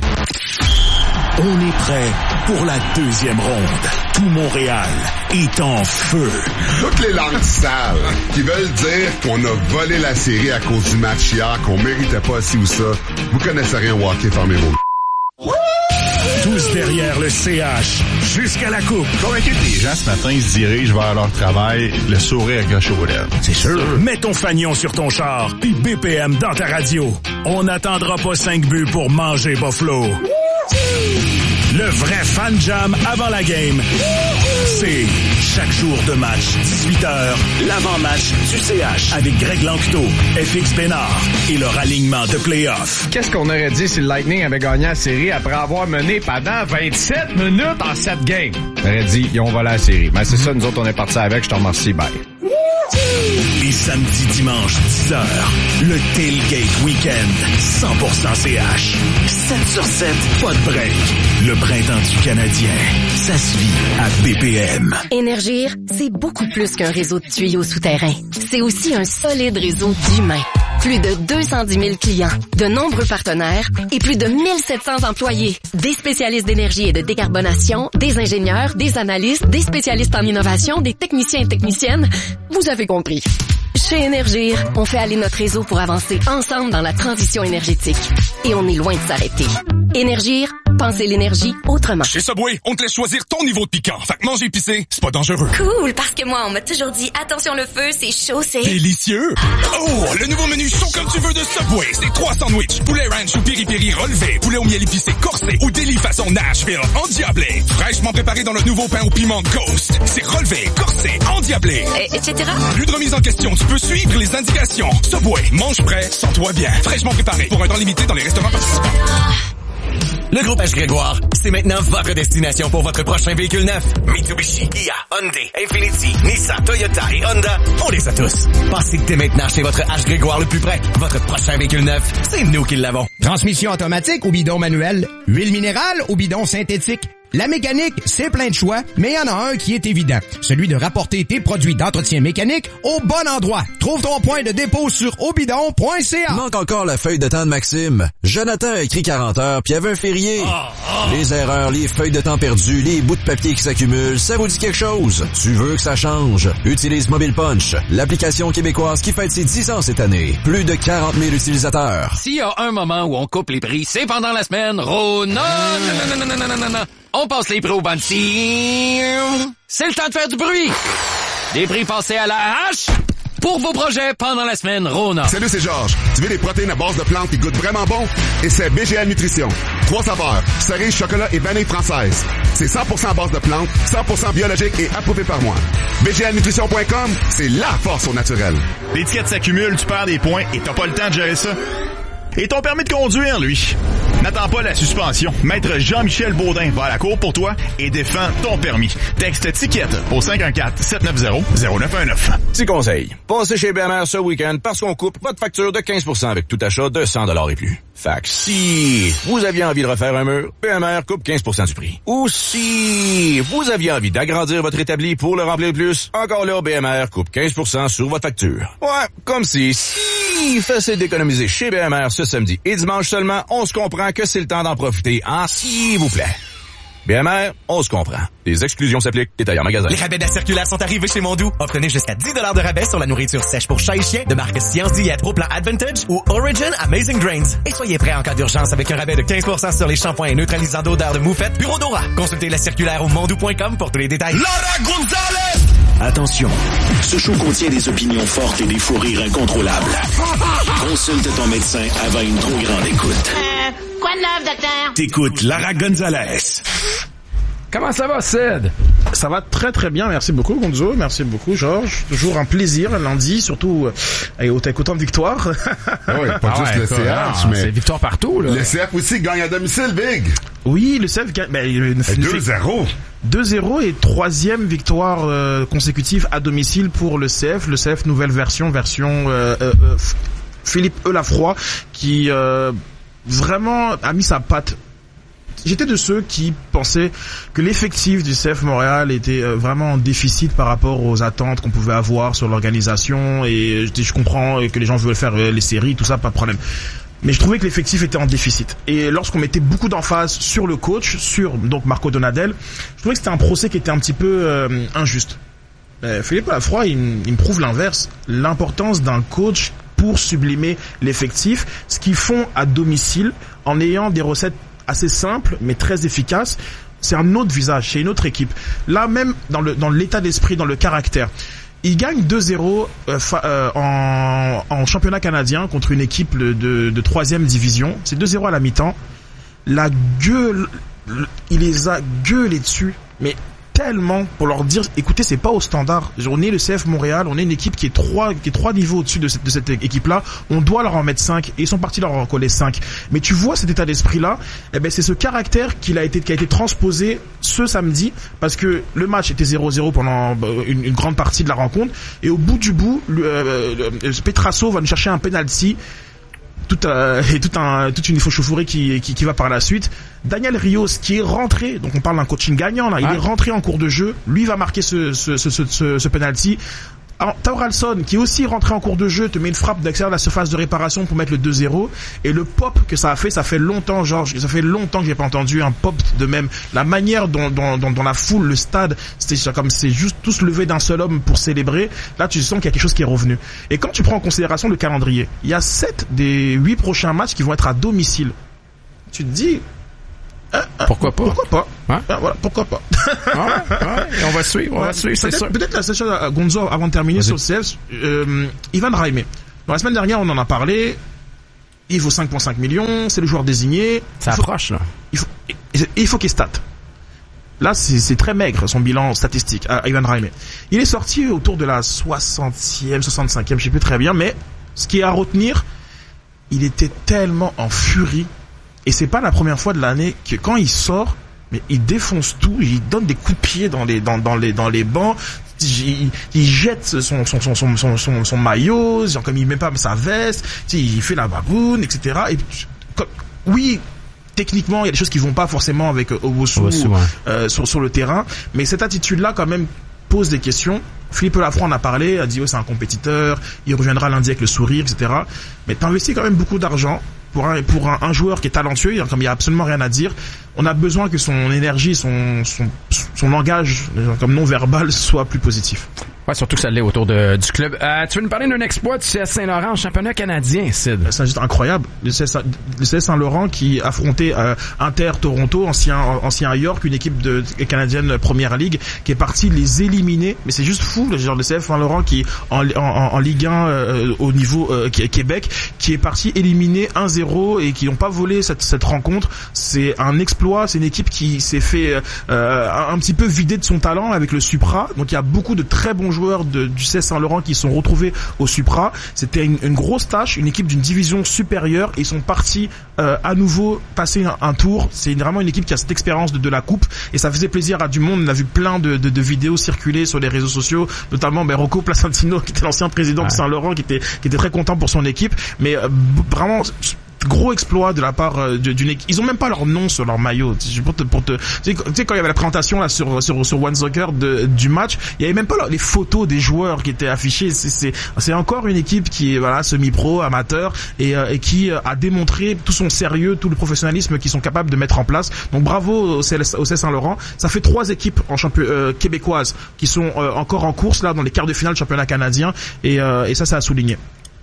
On est prêt pour la deuxième ronde. Tout Montréal est en feu. Toutes les langues sales qui veulent dire qu'on a volé la série à cause du match hier, qu'on méritait pas ci ou ça, vous connaissez rien au hockey, fermez vos... Tous derrière le C H, jusqu'à la coupe. Convaincu que les gens ce matin ils se dirigent vers leur travail, le sourire accroché aux lèvres. C'est sûr. Mets ton fanion sur ton char, puis B P M dans ta radio. On n'attendra pas cinq buts pour manger Buffalo. Le vrai fan jam avant la game, c'est chaque jour de match, dix-huit heures, l'avant-match du C H avec Greg Lanctot, F X Bénard et leur alignement de play-off. Qu'est-ce qu'on aurait dit si le Lightning avait gagné la série après avoir mené pendant vingt-sept minutes en sept games? On aurait dit, ils ont volé la série. Mais c'est ça, nous autres, on est partis avec. Je te remercie. Bye. Les samedi, dimanche, dix heures. Le Tailgate Weekend, cent pour cent C H. sept sur sept, pas de break. Le printemps du Canadien, ça se vit à B P M. Énergir, c'est beaucoup plus qu'un réseau de tuyaux souterrains. C'est aussi un solide réseau d'humains. Plus de deux cent dix mille clients, de nombreux partenaires et plus de mille sept cents employés. Des spécialistes d'énergie et de décarbonation, des ingénieurs, des analystes, des spécialistes en innovation, des techniciens et techniciennes. Vous avez compris. Chez Énergir, on fait aller notre réseau pour avancer ensemble dans la transition énergétique. Et on est loin de s'arrêter. Énergir, pensez l'énergie autrement. Chez Subway, on te laisse choisir ton niveau de piquant. Fait que manger épicé, c'est pas dangereux. Cool, parce que moi, on m'a toujours dit, attention le feu, c'est chaud, c'est... Délicieux! Oh, le nouveau menu chaud comme tu veux de Subway, c'est trois sandwichs, poulet ranch ou piri-piri relevé, poulet au miel épicé corsé ou délit façon Nashville endiablé. Fraîchement préparé dans le nouveau pain au piment Ghost. C'est relevé, corsé, endiablé. Et, et cetera. Plus de remise en question, tu peux suivre les indications. Subway, mange prêt, sens-toi bien. Fraîchement préparé pour un temps limité dans les restaurants participants. Le groupe H. Grégoire, c'est maintenant votre destination pour votre prochain véhicule neuf. Mitsubishi, Kia, Hyundai, Infiniti, Nissan, Toyota et Honda, on les a tous. Passez dès maintenant chez votre H. Grégoire le plus près. Votre prochain véhicule neuf, c'est nous qui l'avons. Transmission automatique ou bidon manuel, huile minérale ou bidon synthétique. La mécanique, c'est plein de choix, mais il y en a un qui est évident. Celui de rapporter tes produits d'entretien mécanique au bon endroit. Trouve ton point de dépôt sur obidon point c a. Manque encore la feuille de temps de Maxime. Jonathan a écrit quarante heures, puis il y avait un férié. Oh, oh. Les erreurs, les feuilles de temps perdues, les bouts de papier qui s'accumulent, ça vous dit quelque chose? Tu veux que ça change? Utilise Mobile Punch, l'application québécoise qui fête ses dix ans cette année. Plus de quarante mille utilisateurs. S'il y a un moment où on coupe les prix, c'est pendant la semaine Rona. Non, non, non, non, non, non, non. On passe les prix au Bansi. C'est le temps de faire du bruit. Des prix passés à la hache pour vos projets pendant la semaine Rona. Salut, c'est Georges. Tu veux des protéines à base de plantes qui goûtent vraiment bon? Et c'est B G L Nutrition. Trois saveurs, cerise, chocolat et vanille française. C'est cent pour cent à base de plantes, cent pour cent biologique et approuvé par moi. B G L nutrition point com, c'est la force au naturel. L'étiquette s'accumule, tu perds des points et t'as pas le temps de gérer ça. Et ton permis de conduire, lui. N'attends pas la suspension. Maître Jean-Michel Baudin va à la cour pour toi et défend ton permis. Texte ticket au cinq un quatre, sept neuf zéro, zéro neuf un neuf. Petit conseil. Passez chez B M R ce week-end parce qu'on coupe votre facture de quinze pour cent avec tout achat de cent dollars et plus. Fait que si vous aviez envie de refaire un mur, B M R coupe quinze pour cent du prix. Ou si vous aviez envie d'agrandir votre établi pour le remplir plus, encore là, B M R coupe quinze pour cent sur votre facture. Ouais, comme si, si facile d'économiser chez B M R ce samedi et dimanche seulement, on se comprend que c'est le temps d'en profiter, hein, s'il vous plaît. B M R, on se comprend. Les exclusions s'appliquent. Détail en magasin. Les rabais de la circulaire sont arrivés chez Mondou. Obtenez jusqu'à dix dollars de rabais sur la nourriture sèche pour chat et chien de marque Science Diète au plan Advantage ou Origin Amazing Grains. Et soyez prêts en cas d'urgence avec un rabais de quinze pour cent sur les shampoings neutralisants d'odeur de moufette Bureau d'Aura. Consultez la circulaire au mondou point com pour tous les détails. Laura Gonzalez! Attention, ce show contient des opinions fortes et des fous rires incontrôlables. Consulte ton médecin avant une trop grande écoute. Euh, quoi de neuf, docteur? T'écoutes Lara Gonzalez. Comment ça va, Sid? Ça va très très bien, merci beaucoup Gonzo, merci beaucoup Georges. Toujours un plaisir lundi, surtout euh, au t'écoutant de victoire. Ah oui, pas ah juste ouais, le C H, mais c'est victoire partout là. Le C F aussi gagne à domicile, Big. Oui, le C F gagne. Ben, deux zéro. deux zéro et troisième victoire euh, consécutive à domicile pour le C F. Le C F nouvelle version, version euh, euh, euh, Philippe Elafroy qui euh, vraiment a mis sa patte. J'étais de ceux qui pensaient que l'effectif du C F Montréal était vraiment en déficit par rapport aux attentes qu'on pouvait avoir sur l'organisation et je, je comprends que les gens veulent faire les séries, tout ça, pas de problème. Mais je trouvais que l'effectif était en déficit. Et lorsqu'on mettait beaucoup d'emphase sur le coach, sur donc Marco Donadel, je trouvais que c'était un procès qui était un petit peu euh, injuste. Euh, Philippe Lafroy, il, il me prouve l'inverse. L'importance d'un coach pour sublimer l'effectif, ce qu'ils font à domicile en ayant des recettes assez simple mais très efficace, c'est un autre visage, c'est une autre équipe. Là même dans le dans l'état d'esprit, dans le caractère. Ils gagnent deux zéro euh, euh, en, en championnat canadien contre une équipe de, de, de troisième division. C'est deux zéro à la mi-temps. La gueule, il les a gueulés dessus, mais tellement pour leur dire, écoutez, c'est pas au standard. On est le C F Montréal, on est une équipe qui est trois, qui est trois niveaux au-dessus de cette, de cette équipe-là. On doit leur en mettre cinq et ils sont partis leur en coller cinq. Mais tu vois cet état d'esprit-là, eh ben, c'est ce caractère qui a été, qui a été transposé ce samedi parce que le match était zéro zéro pendant une, une grande partie de la rencontre et au bout du bout, le, euh, le, Petrasso va nous chercher un penalty. Tout, euh, et tout un, toute une chauffourée qui, qui, qui va par la suite. Daniel Rios qui est rentré, donc on parle d'un coaching gagnant là, il ah. est rentré en cours de jeu, lui va marquer ce, ce, ce, ce, ce penalty. Tauralson qui est aussi rentré en cours de jeu te met une frappe d'extérieur de la surface de réparation pour mettre le deux zéro et le pop que ça a fait, ça fait longtemps Georges, ça fait longtemps que j'ai pas entendu un pop de même. La manière dont dont, dont, dont la foule, le stade, c'était comme c'est juste tous levés d'un seul homme pour célébrer. Là tu sens qu'il y a quelque chose qui est revenu. Et quand tu prends en considération le calendrier, il y a sept des huit prochains matchs qui vont être à domicile. Tu te dis Hein, hein, pourquoi pas? Pourquoi pas? Hein? Ah, voilà, pourquoi pas? ouais, ouais, on va suivre, on ouais, va suivre, c'est sûr. Peut-être la session à Gonzo avant de terminer sur le C F, euh, Ivan Raimé. Dans la semaine dernière, on en a parlé. Il vaut cinq virgule cinq millions, c'est le joueur désigné. Ça approche, là. Il faut, il faut qu'il state. Là, c'est, c'est très maigre, son bilan statistique, à Ivan Raimé. Il est sorti autour de la soixantième, soixante-cinquième, je sais plus très bien, mais ce qui est à retenir, il était tellement en furie. Et c'est pas la première fois de l'année que quand il sort, mais il défonce tout, il donne des coups de pied dans les dans dans les dans les bancs, il, il jette son son son son son son, son maillot, genre comme il met pas sa veste, il fait la baboune, et cetera. Et comme, oui. Techniquement, il y a des choses qui vont pas forcément avec Owusu ouais. euh, sur sur le terrain, mais cette attitude-là quand même pose des questions. Philippe Lafroy en a parlé, a dit oh, c'est un compétiteur, il reviendra lundi avec le sourire, et cetera. Mais t'investis quand même beaucoup d'argent pour un pour un, un joueur qui est talentueux, comme il y a absolument rien à dire. On a besoin que son énergie, son son son langage comme non verbal soit plus positif. Ouais, surtout que ça l'est autour de, du club. Euh, tu veux nous parler d'un exploit du C S Saint-Laurent, championnat canadien, Sid? C'est juste incroyable. Le C S, le C S Saint-Laurent qui affrontait euh, Inter Toronto, ancien ancien York, une équipe de canadienne Première Ligue, qui est partie les éliminer. Mais c'est juste fou, le genre de C S Saint-Laurent qui en en, en Ligue un euh, au niveau euh, Québec, qui est parti éliminer un zéro et qui n'ont pas volé cette cette rencontre. C'est un exploit. C'est une équipe qui s'est fait euh, un, un petit peu vider de son talent avec le Supra. Donc il y a beaucoup de très bons joueurs de, du C S Saint-Laurent qui sont retrouvés au Supra. C'était une, une grosse tâche, une équipe d'une division supérieure et ils sont partis euh, à nouveau passer un, un tour. C'est une, vraiment une équipe qui a cette expérience de, de la coupe et ça faisait plaisir à du monde. On a vu plein de, de, de vidéos circuler sur les réseaux sociaux, notamment ben, Rocco Placentino qui était l'ancien président ouais. de Saint-Laurent qui était, qui était très content pour son équipe. Mais euh, vraiment... gros exploit de la part euh, d'une équipe. Ils ont même pas leur nom sur leur maillot. Pour te, pour te, tu sais quand il y avait la présentation là sur sur sur One Soccer de, du match, il y avait même pas là, les photos des joueurs qui étaient affichées. C'est c'est c'est encore une équipe qui est voilà semi-pro, amateur et, euh, et qui euh, a démontré tout son sérieux, tout le professionnalisme qu'ils sont capables de mettre en place. Donc bravo au C S, au C S Saint-Laurent. Ça fait trois équipes en champion euh, québécoises qui sont euh, encore en course là dans les quarts de finale du championnat canadien et euh, et ça ça a souligné.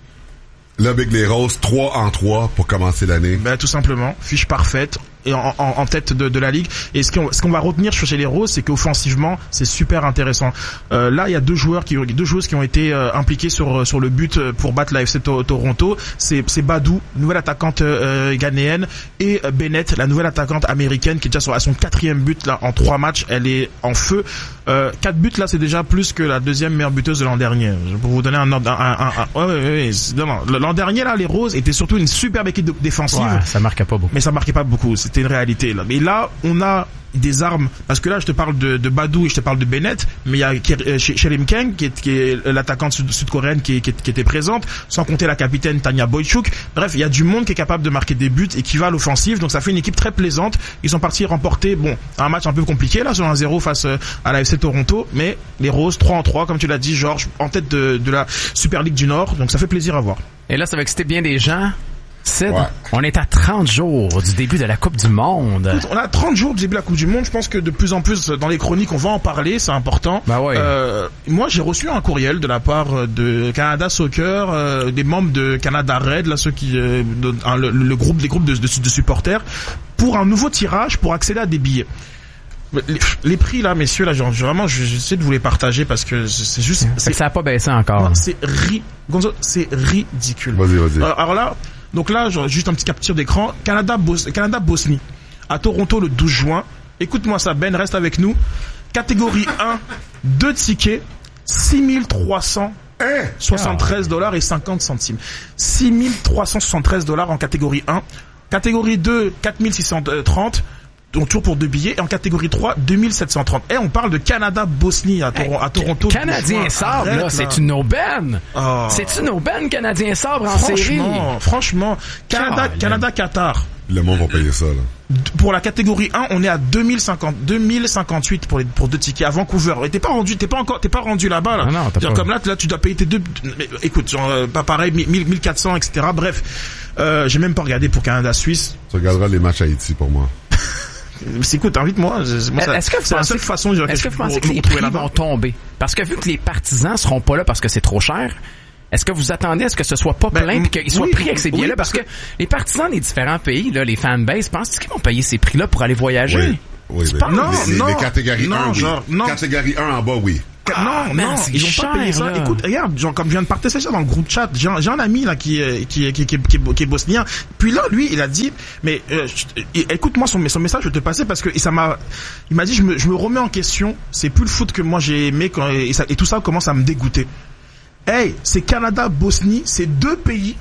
Le Big Les Roses, trois en trois pour commencer l'année. Ben, tout simplement, fiche parfaite et en, en, en tête de, de la ligue. Et ce qu'on, ce qu'on va retenir chez les Roses, c'est qu'offensivement, c'est super intéressant. Euh, là, il y a deux joueurs qui ont, deux joueuses qui ont été euh, impliquées sur sur le but pour battre la F C Toronto. C'est, c'est Badou, nouvelle attaquante euh, ghanéenne, et Bennett, la nouvelle attaquante américaine, qui est déjà sur à son quatrième but là en trois matchs. Elle est en feu. Euh, quatre buts là, c'est déjà plus que la deuxième meilleure buteuse de l'an dernier. Pour vous donner un ordre, un, un, un, un, ouais, ouais, ouais, non, non, l'an dernier là, les Roses étaient surtout une superbe équipe défensive. Ouais, ça marquait pas beaucoup. Mais ça marquait pas beaucoup. C'était une réalité là. Mais là, on a des armes parce que là je te parle de, de Badou et je te parle de Bennett, mais il y a euh, Shelim Kang qui est, qui est l'attaquante sud- sud-coréenne qui, qui, qui était présente, sans compter la capitaine Tanya Boychuk. Bref, il y a du monde qui est capable de marquer des buts et qui va à l'offensive, donc ça fait une équipe très plaisante. Ils sont partis remporter bon un match un peu compliqué là sur un zéro face à la F C Toronto, mais les Roses trois en trois comme tu l'as dit Georges, en tête de, de la Super League du Nord, donc ça fait plaisir à voir. Et là ça va exciter bien des gens. Sid, ouais. On est à trente jours du début de la Coupe du Monde. Écoute, on a trente jours du début de la Coupe du Monde. Je pense que de plus en plus dans les chroniques, on va en parler. C'est important. Bah ouais. Euh, moi, j'ai reçu un courriel de la part de Canada Soccer, euh, des membres de Canada Red, là ceux qui, euh, de, un, le, le groupe, des groupes de, de, de supporters, pour un nouveau tirage pour accéder à des billets. Les, les prix là, messieurs, là, genre, vraiment, j'essaie de vous les partager parce que c'est juste. C'est que ça a pas baissé encore. Non, c'est ri, Gonzo, c'est ridicule. Vas-y, vas-y. Alors, alors là. Donc là, genre, juste un petit capture d'écran. Canada, Bos- Canada, Bosnie. À Toronto le douze juin. Écoute-moi ça, Ben, reste avec nous. Catégorie un, deux tickets, six mille trois cents soixante-treize dollars et cinquante centimes. six mille trois cent soixante-treize dollars en catégorie un. Catégorie deux, quatre mille six cent trente. Donc toujours pour deux billets. Et en catégorie trois, deux mille sept cent trente. Et on parle de Canada-Bosnie à, Tor- à Toronto. Canadien sabre, là, c'est une aubaine. Oh. C'est une aubaine, Canadien sabre en série. Franchement, franchement. Canada, Canada-Qatar. Le monde va payer ça, là. Pour la catégorie un, on est à deux mille cinquante, deux mille cinquante-huit pour les, pour deux tickets à Vancouver. Et t'es pas rendu, t'es pas encore, t'es pas rendu là-bas, là. Ah non, t'as Genre, pas. comme là, là, tu dois payer tes deux, mais, écoute, genre, euh, pas pareil, mille, mille quatre cents, et cetera. Bref. Euh, j'ai même pas regardé pour Canada-Suisse. Tu regarderas les matchs Haïti pour moi. C'est écoute, invite-moi. Moi, ça, est-ce que vous c'est pensez, la seule façon que, est-ce que vous pensez que les trouver prix vont tomber? Parce que vu que les partisans seront pas là parce que c'est trop cher, est-ce que vous attendez à ce que ce soit pas Ben, plein et qu'ils soient oui, pris avec ces oui, billets-là? Parce que les partisans des différents pays, là, les fanbases, pensent qu'ils vont payer ces prix-là pour aller voyager? Oui, oui, Tu oui. penses? Non, les, les, non, les catégories non, un, oui. genre, non. Catégorie un en bas, oui. Ah, non, man, non, c'est ils vont cher, pas payer ça. là. Écoute, regarde, genre, comme je viens de partager ça dans le groupe chat, j'ai un, j'ai un ami là qui est qui est qui est, qui est, qui est, qui est bosnien. Puis là, lui, il a dit, mais euh, je- écoute-moi son son message, je vais te passer parce que et ça m'a, il m'a dit, je me je me remets en question. C'est plus le foot que moi j'ai aimé quand et, ça, et tout ça commence à me dégoûter. Hey, c'est Canada, Bosnie, c'est deux pays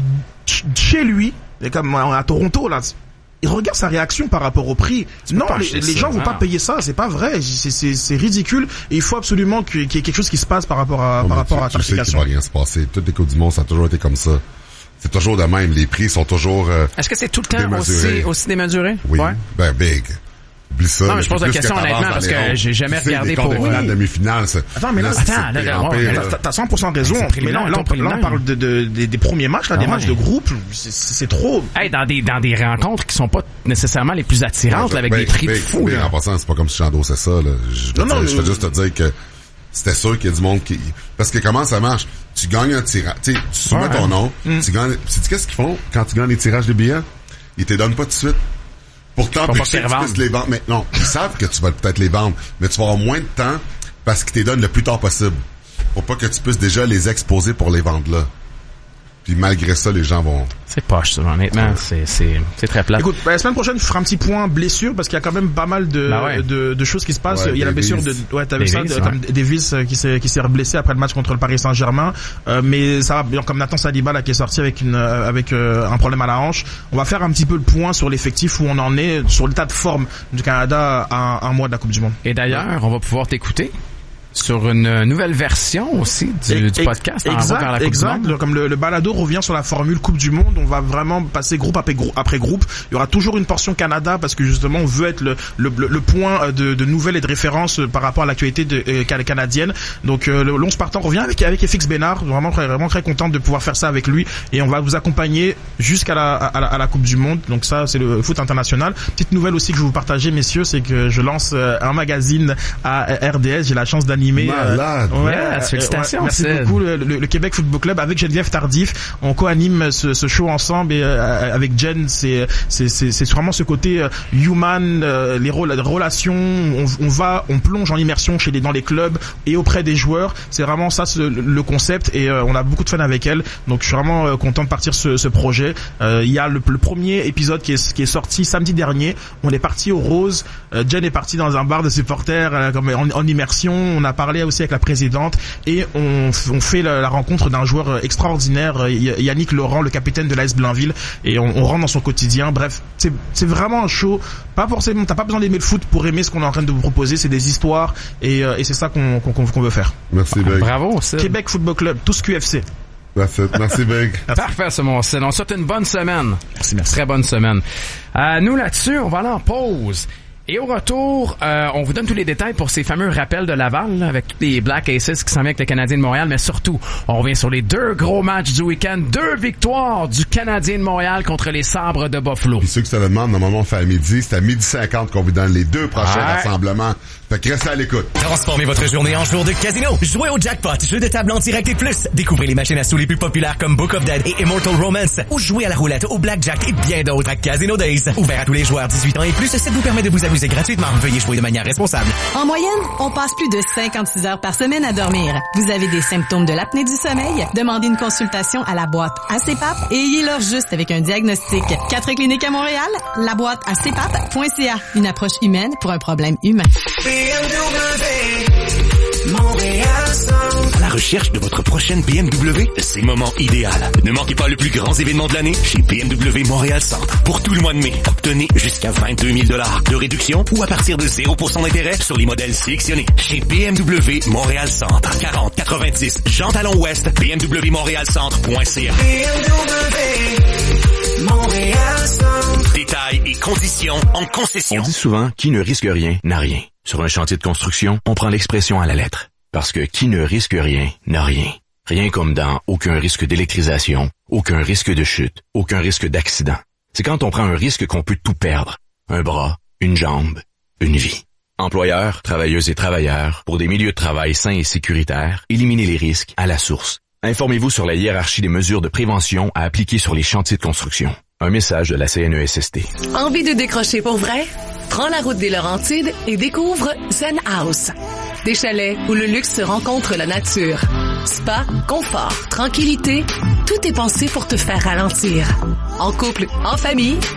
ch- chez lui, et comme à Toronto là. Il regarde sa réaction par rapport au prix. Non, pas les, acheter les ça, gens vont non. pas payer ça, c'est pas vrai. C'est, c'est, c'est ridicule. Et il faut absolument qu'il y ait quelque chose qui se passe par rapport à, Non, par mais rapport tu, à la tu sais qu'il tarification. va rien se passer. Toutes les Coupes du Monde, ça a toujours été comme ça. C'est toujours de même. Les prix sont toujours euh, Est-ce que c'est tout le temps démesurés. aussi, aussi démesuré? Oui. Ouais. Ben, big. Oublie ça. Non, mais là, je pose plus la que question t'avances honnêtement dans parce les que rondes. j'ai jamais Tu sais, regardé les quarts pour, de finale, euh, demi-finale, c'est... Attends, mais là, c'est attends, là, pire là, en ouais, pire, là, là. t'as- t'as cent pour cent raison. C'est Mais là, préliminaire, là, on, préliminaire. là, on parle de, de, des, des premiers matchs, là, Ah des ouais. matchs de groupe. C'est, c'est, c'est trop. Hey, dans des, dans des rencontres qui sont pas nécessairement les plus attirantes, là, avec Ben, des prix de ben, fou, ben, là. En passant, c'est pas comme si j'endossais ça, là. Je peux Non, non, dire- je euh, veux juste te dire que c'était sûr qu'il y a du monde qui... Parce que comment ça marche? Tu gagnes un tirage, tu sais, tu soumets Ouais. ton nom, Mm. tu gagnes... Sais-tu qu'est-ce qu'ils font quand tu gagnes les tirages de billets? Ils te donnent pas tout de suite. Pour pas t'empêcher te que tu les puisses les vendre. Mais non, ils savent que tu vas peut-être les vendre, mais tu vas avoir moins de temps parce qu'ils te les donnent le plus tard possible. Pour pas que tu puisses déjà les exposer pour les vendre là. Puis malgré ça, les gens vont... C'est poche, ça, honnêtement. C'est, c'est, c'est très plat. Écoute, bah, la semaine prochaine, je ferai un petit point blessure parce qu'il y a quand même pas mal de, Bah ouais. de, de choses qui se passent. Ouais, Il y a la Davis. blessure de, ouais, t'as vu ça, Davis, de, ouais. comme Davis euh, qui s'est, qui s'est blessé après le match contre le Paris Saint-Germain. Euh, mais ça va, bien comme Nathan Saliba, là, qui est sorti avec une, euh, avec, euh, un problème à la hanche. On va faire un petit peu le point sur l'effectif où on en est, sur l'état de forme du Canada à un, un mois de la Coupe du Monde. Et d'ailleurs, on va pouvoir t'écouter sur une nouvelle version aussi du, du Et- podcast en exact, route vers la Coupe exact. du Monde. Comme le, le balado revient sur la formule Coupe du Monde, on va vraiment passer groupe après groupe, après groupe. Il y aura toujours une portion Canada parce que justement on veut être le, le, le- le point de, de nouvelles et de référence par rapport à l'actualité de, euh, can- canadienne. Donc euh, le l'once partant revient avec avec F X Bénard. Vraiment très, vraiment très content de pouvoir faire ça avec lui et on va vous accompagner jusqu'à la, à la à la Coupe du Monde. Donc ça c'est le foot international. Petite nouvelle aussi que je vais vous partager, messieurs, c'est que je lance euh, un magazine à R D S. J'ai la chance d'animer. euh, Malade. Ouais, Yes, euh, félicitations, ouais, merci Sid. beaucoup. Le, le- le Québec Football Club avec Geneviève Tardif, on co-anime ce, ce show ensemble et euh, avec Jen, c'est c'est c'est c'est vraiment ce côté euh, human, euh, les, rôles, les relations. On, on va, on plonge en immersion chez les dans les clubs et auprès des joueurs. C'est vraiment ça ce- le concept et euh, on a beaucoup de fun avec elle. Donc je suis vraiment euh, content de partir ce, ce projet. Euh, Il y a le, le premier épisode qui est qui est sorti samedi dernier. On est parti au Rose. Euh, Jen est partie dans un bar de supporters euh, comme en, en immersion. On a parlé aussi avec la présidente et on, on fait la, la rencontre d'un joueur extraordinaire, Y- Yannick Laurent, le capitaine de l'A S Blainville, et on, on rentre dans son quotidien. Bref, c'est c'est vraiment un show. Pas forcément, t'as pas besoin d'aimer le foot pour aimer ce qu'on est en train de vous proposer. C'est des histoires et, euh, et c'est ça qu'on qu'on qu'on veut faire. Merci, Big. Bravo, Sid. Québec Football Club, tous Q F C. That's it. Merci, Big. Parfait, c'est mon Sid. On souhaite une bonne semaine. Merci, merci. Très bonne semaine. Euh, nous, là-dessus, on va aller en pause. Et au retour, euh, on vous donne tous les détails pour ces fameux rappels de Laval, là, avec tous les Black Aces qui s'en viennent avec le Canadien de Montréal. Mais surtout, on revient sur les deux gros matchs du week-end. Deux victoires du Canadien de Montréal contre les Sabres de Buffalo. Puis ceux qui se le demandent, normalement, on fait à midi. C'est à midi cinquante qu'on vous donne les deux prochains Ouais. rassemblements. Fait que restez à l'écoute. Transformez votre journée en jour de casino. Jouez au jackpot, jeu de table en direct et plus. Découvrez les machines à sous les plus populaires comme Book of Dead et Immortal Romance. Ou jouez à la roulette, au blackjack et bien d'autres à Casino Days. Ouvert à tous les joueurs dix-huit ans et plus, ça vous permet de vous amuser vous est gratuitement. Veuillez jouer de manière responsable. En moyenne, on passe plus de cinquante-six heures par semaine à dormir. Vous avez des symptômes de l'apnée du sommeil? Demandez une consultation à la boîte A C P A P et ayez-leur juste avec un diagnostic. Quatre cliniques à Montréal, la boîte A C P A P point C A. Une approche humaine pour un problème humain. B M W, Montréal Centre. À la recherche de votre prochaine B M W, c'est le moment idéal. Ne manquez pas le plus grand événement de l'année chez B M W Montréal Centre. Pour tout le mois de mai, obtenez jusqu'à vingt-deux mille dollars de réduction ou à partir de zéro pour cent d'intérêt sur les modèles sélectionnés. Chez B M W Montréal Centre, quarante quatre-vingt-dix Jean Talon Ouest, B M W Montréal Centre point C A. B M W, Montréal Centre. Détails et conditions en concession. On dit souvent, qui ne risque rien n'a rien. Sur un chantier de construction, on prend l'expression à la lettre. Parce que qui ne risque rien n'a rien. Rien comme dans aucun risque d'électrisation, aucun risque de chute, aucun risque d'accident. C'est quand on prend un risque qu'on peut tout perdre. Un bras, une jambe, une vie. Employeurs, travailleuses et travailleurs, pour des milieux de travail sains et sécuritaires, éliminez les risques à la source. Informez-vous sur la hiérarchie des mesures de prévention à appliquer sur les chantiers de construction. Un message de la C N E S S T. Envie de décrocher pour vrai? Prends la route des Laurentides et découvre Zen House. Des chalets où le luxe se rencontre la nature. Spa, confort, tranquillité, tout est pensé pour te faire ralentir. En couple, en famille,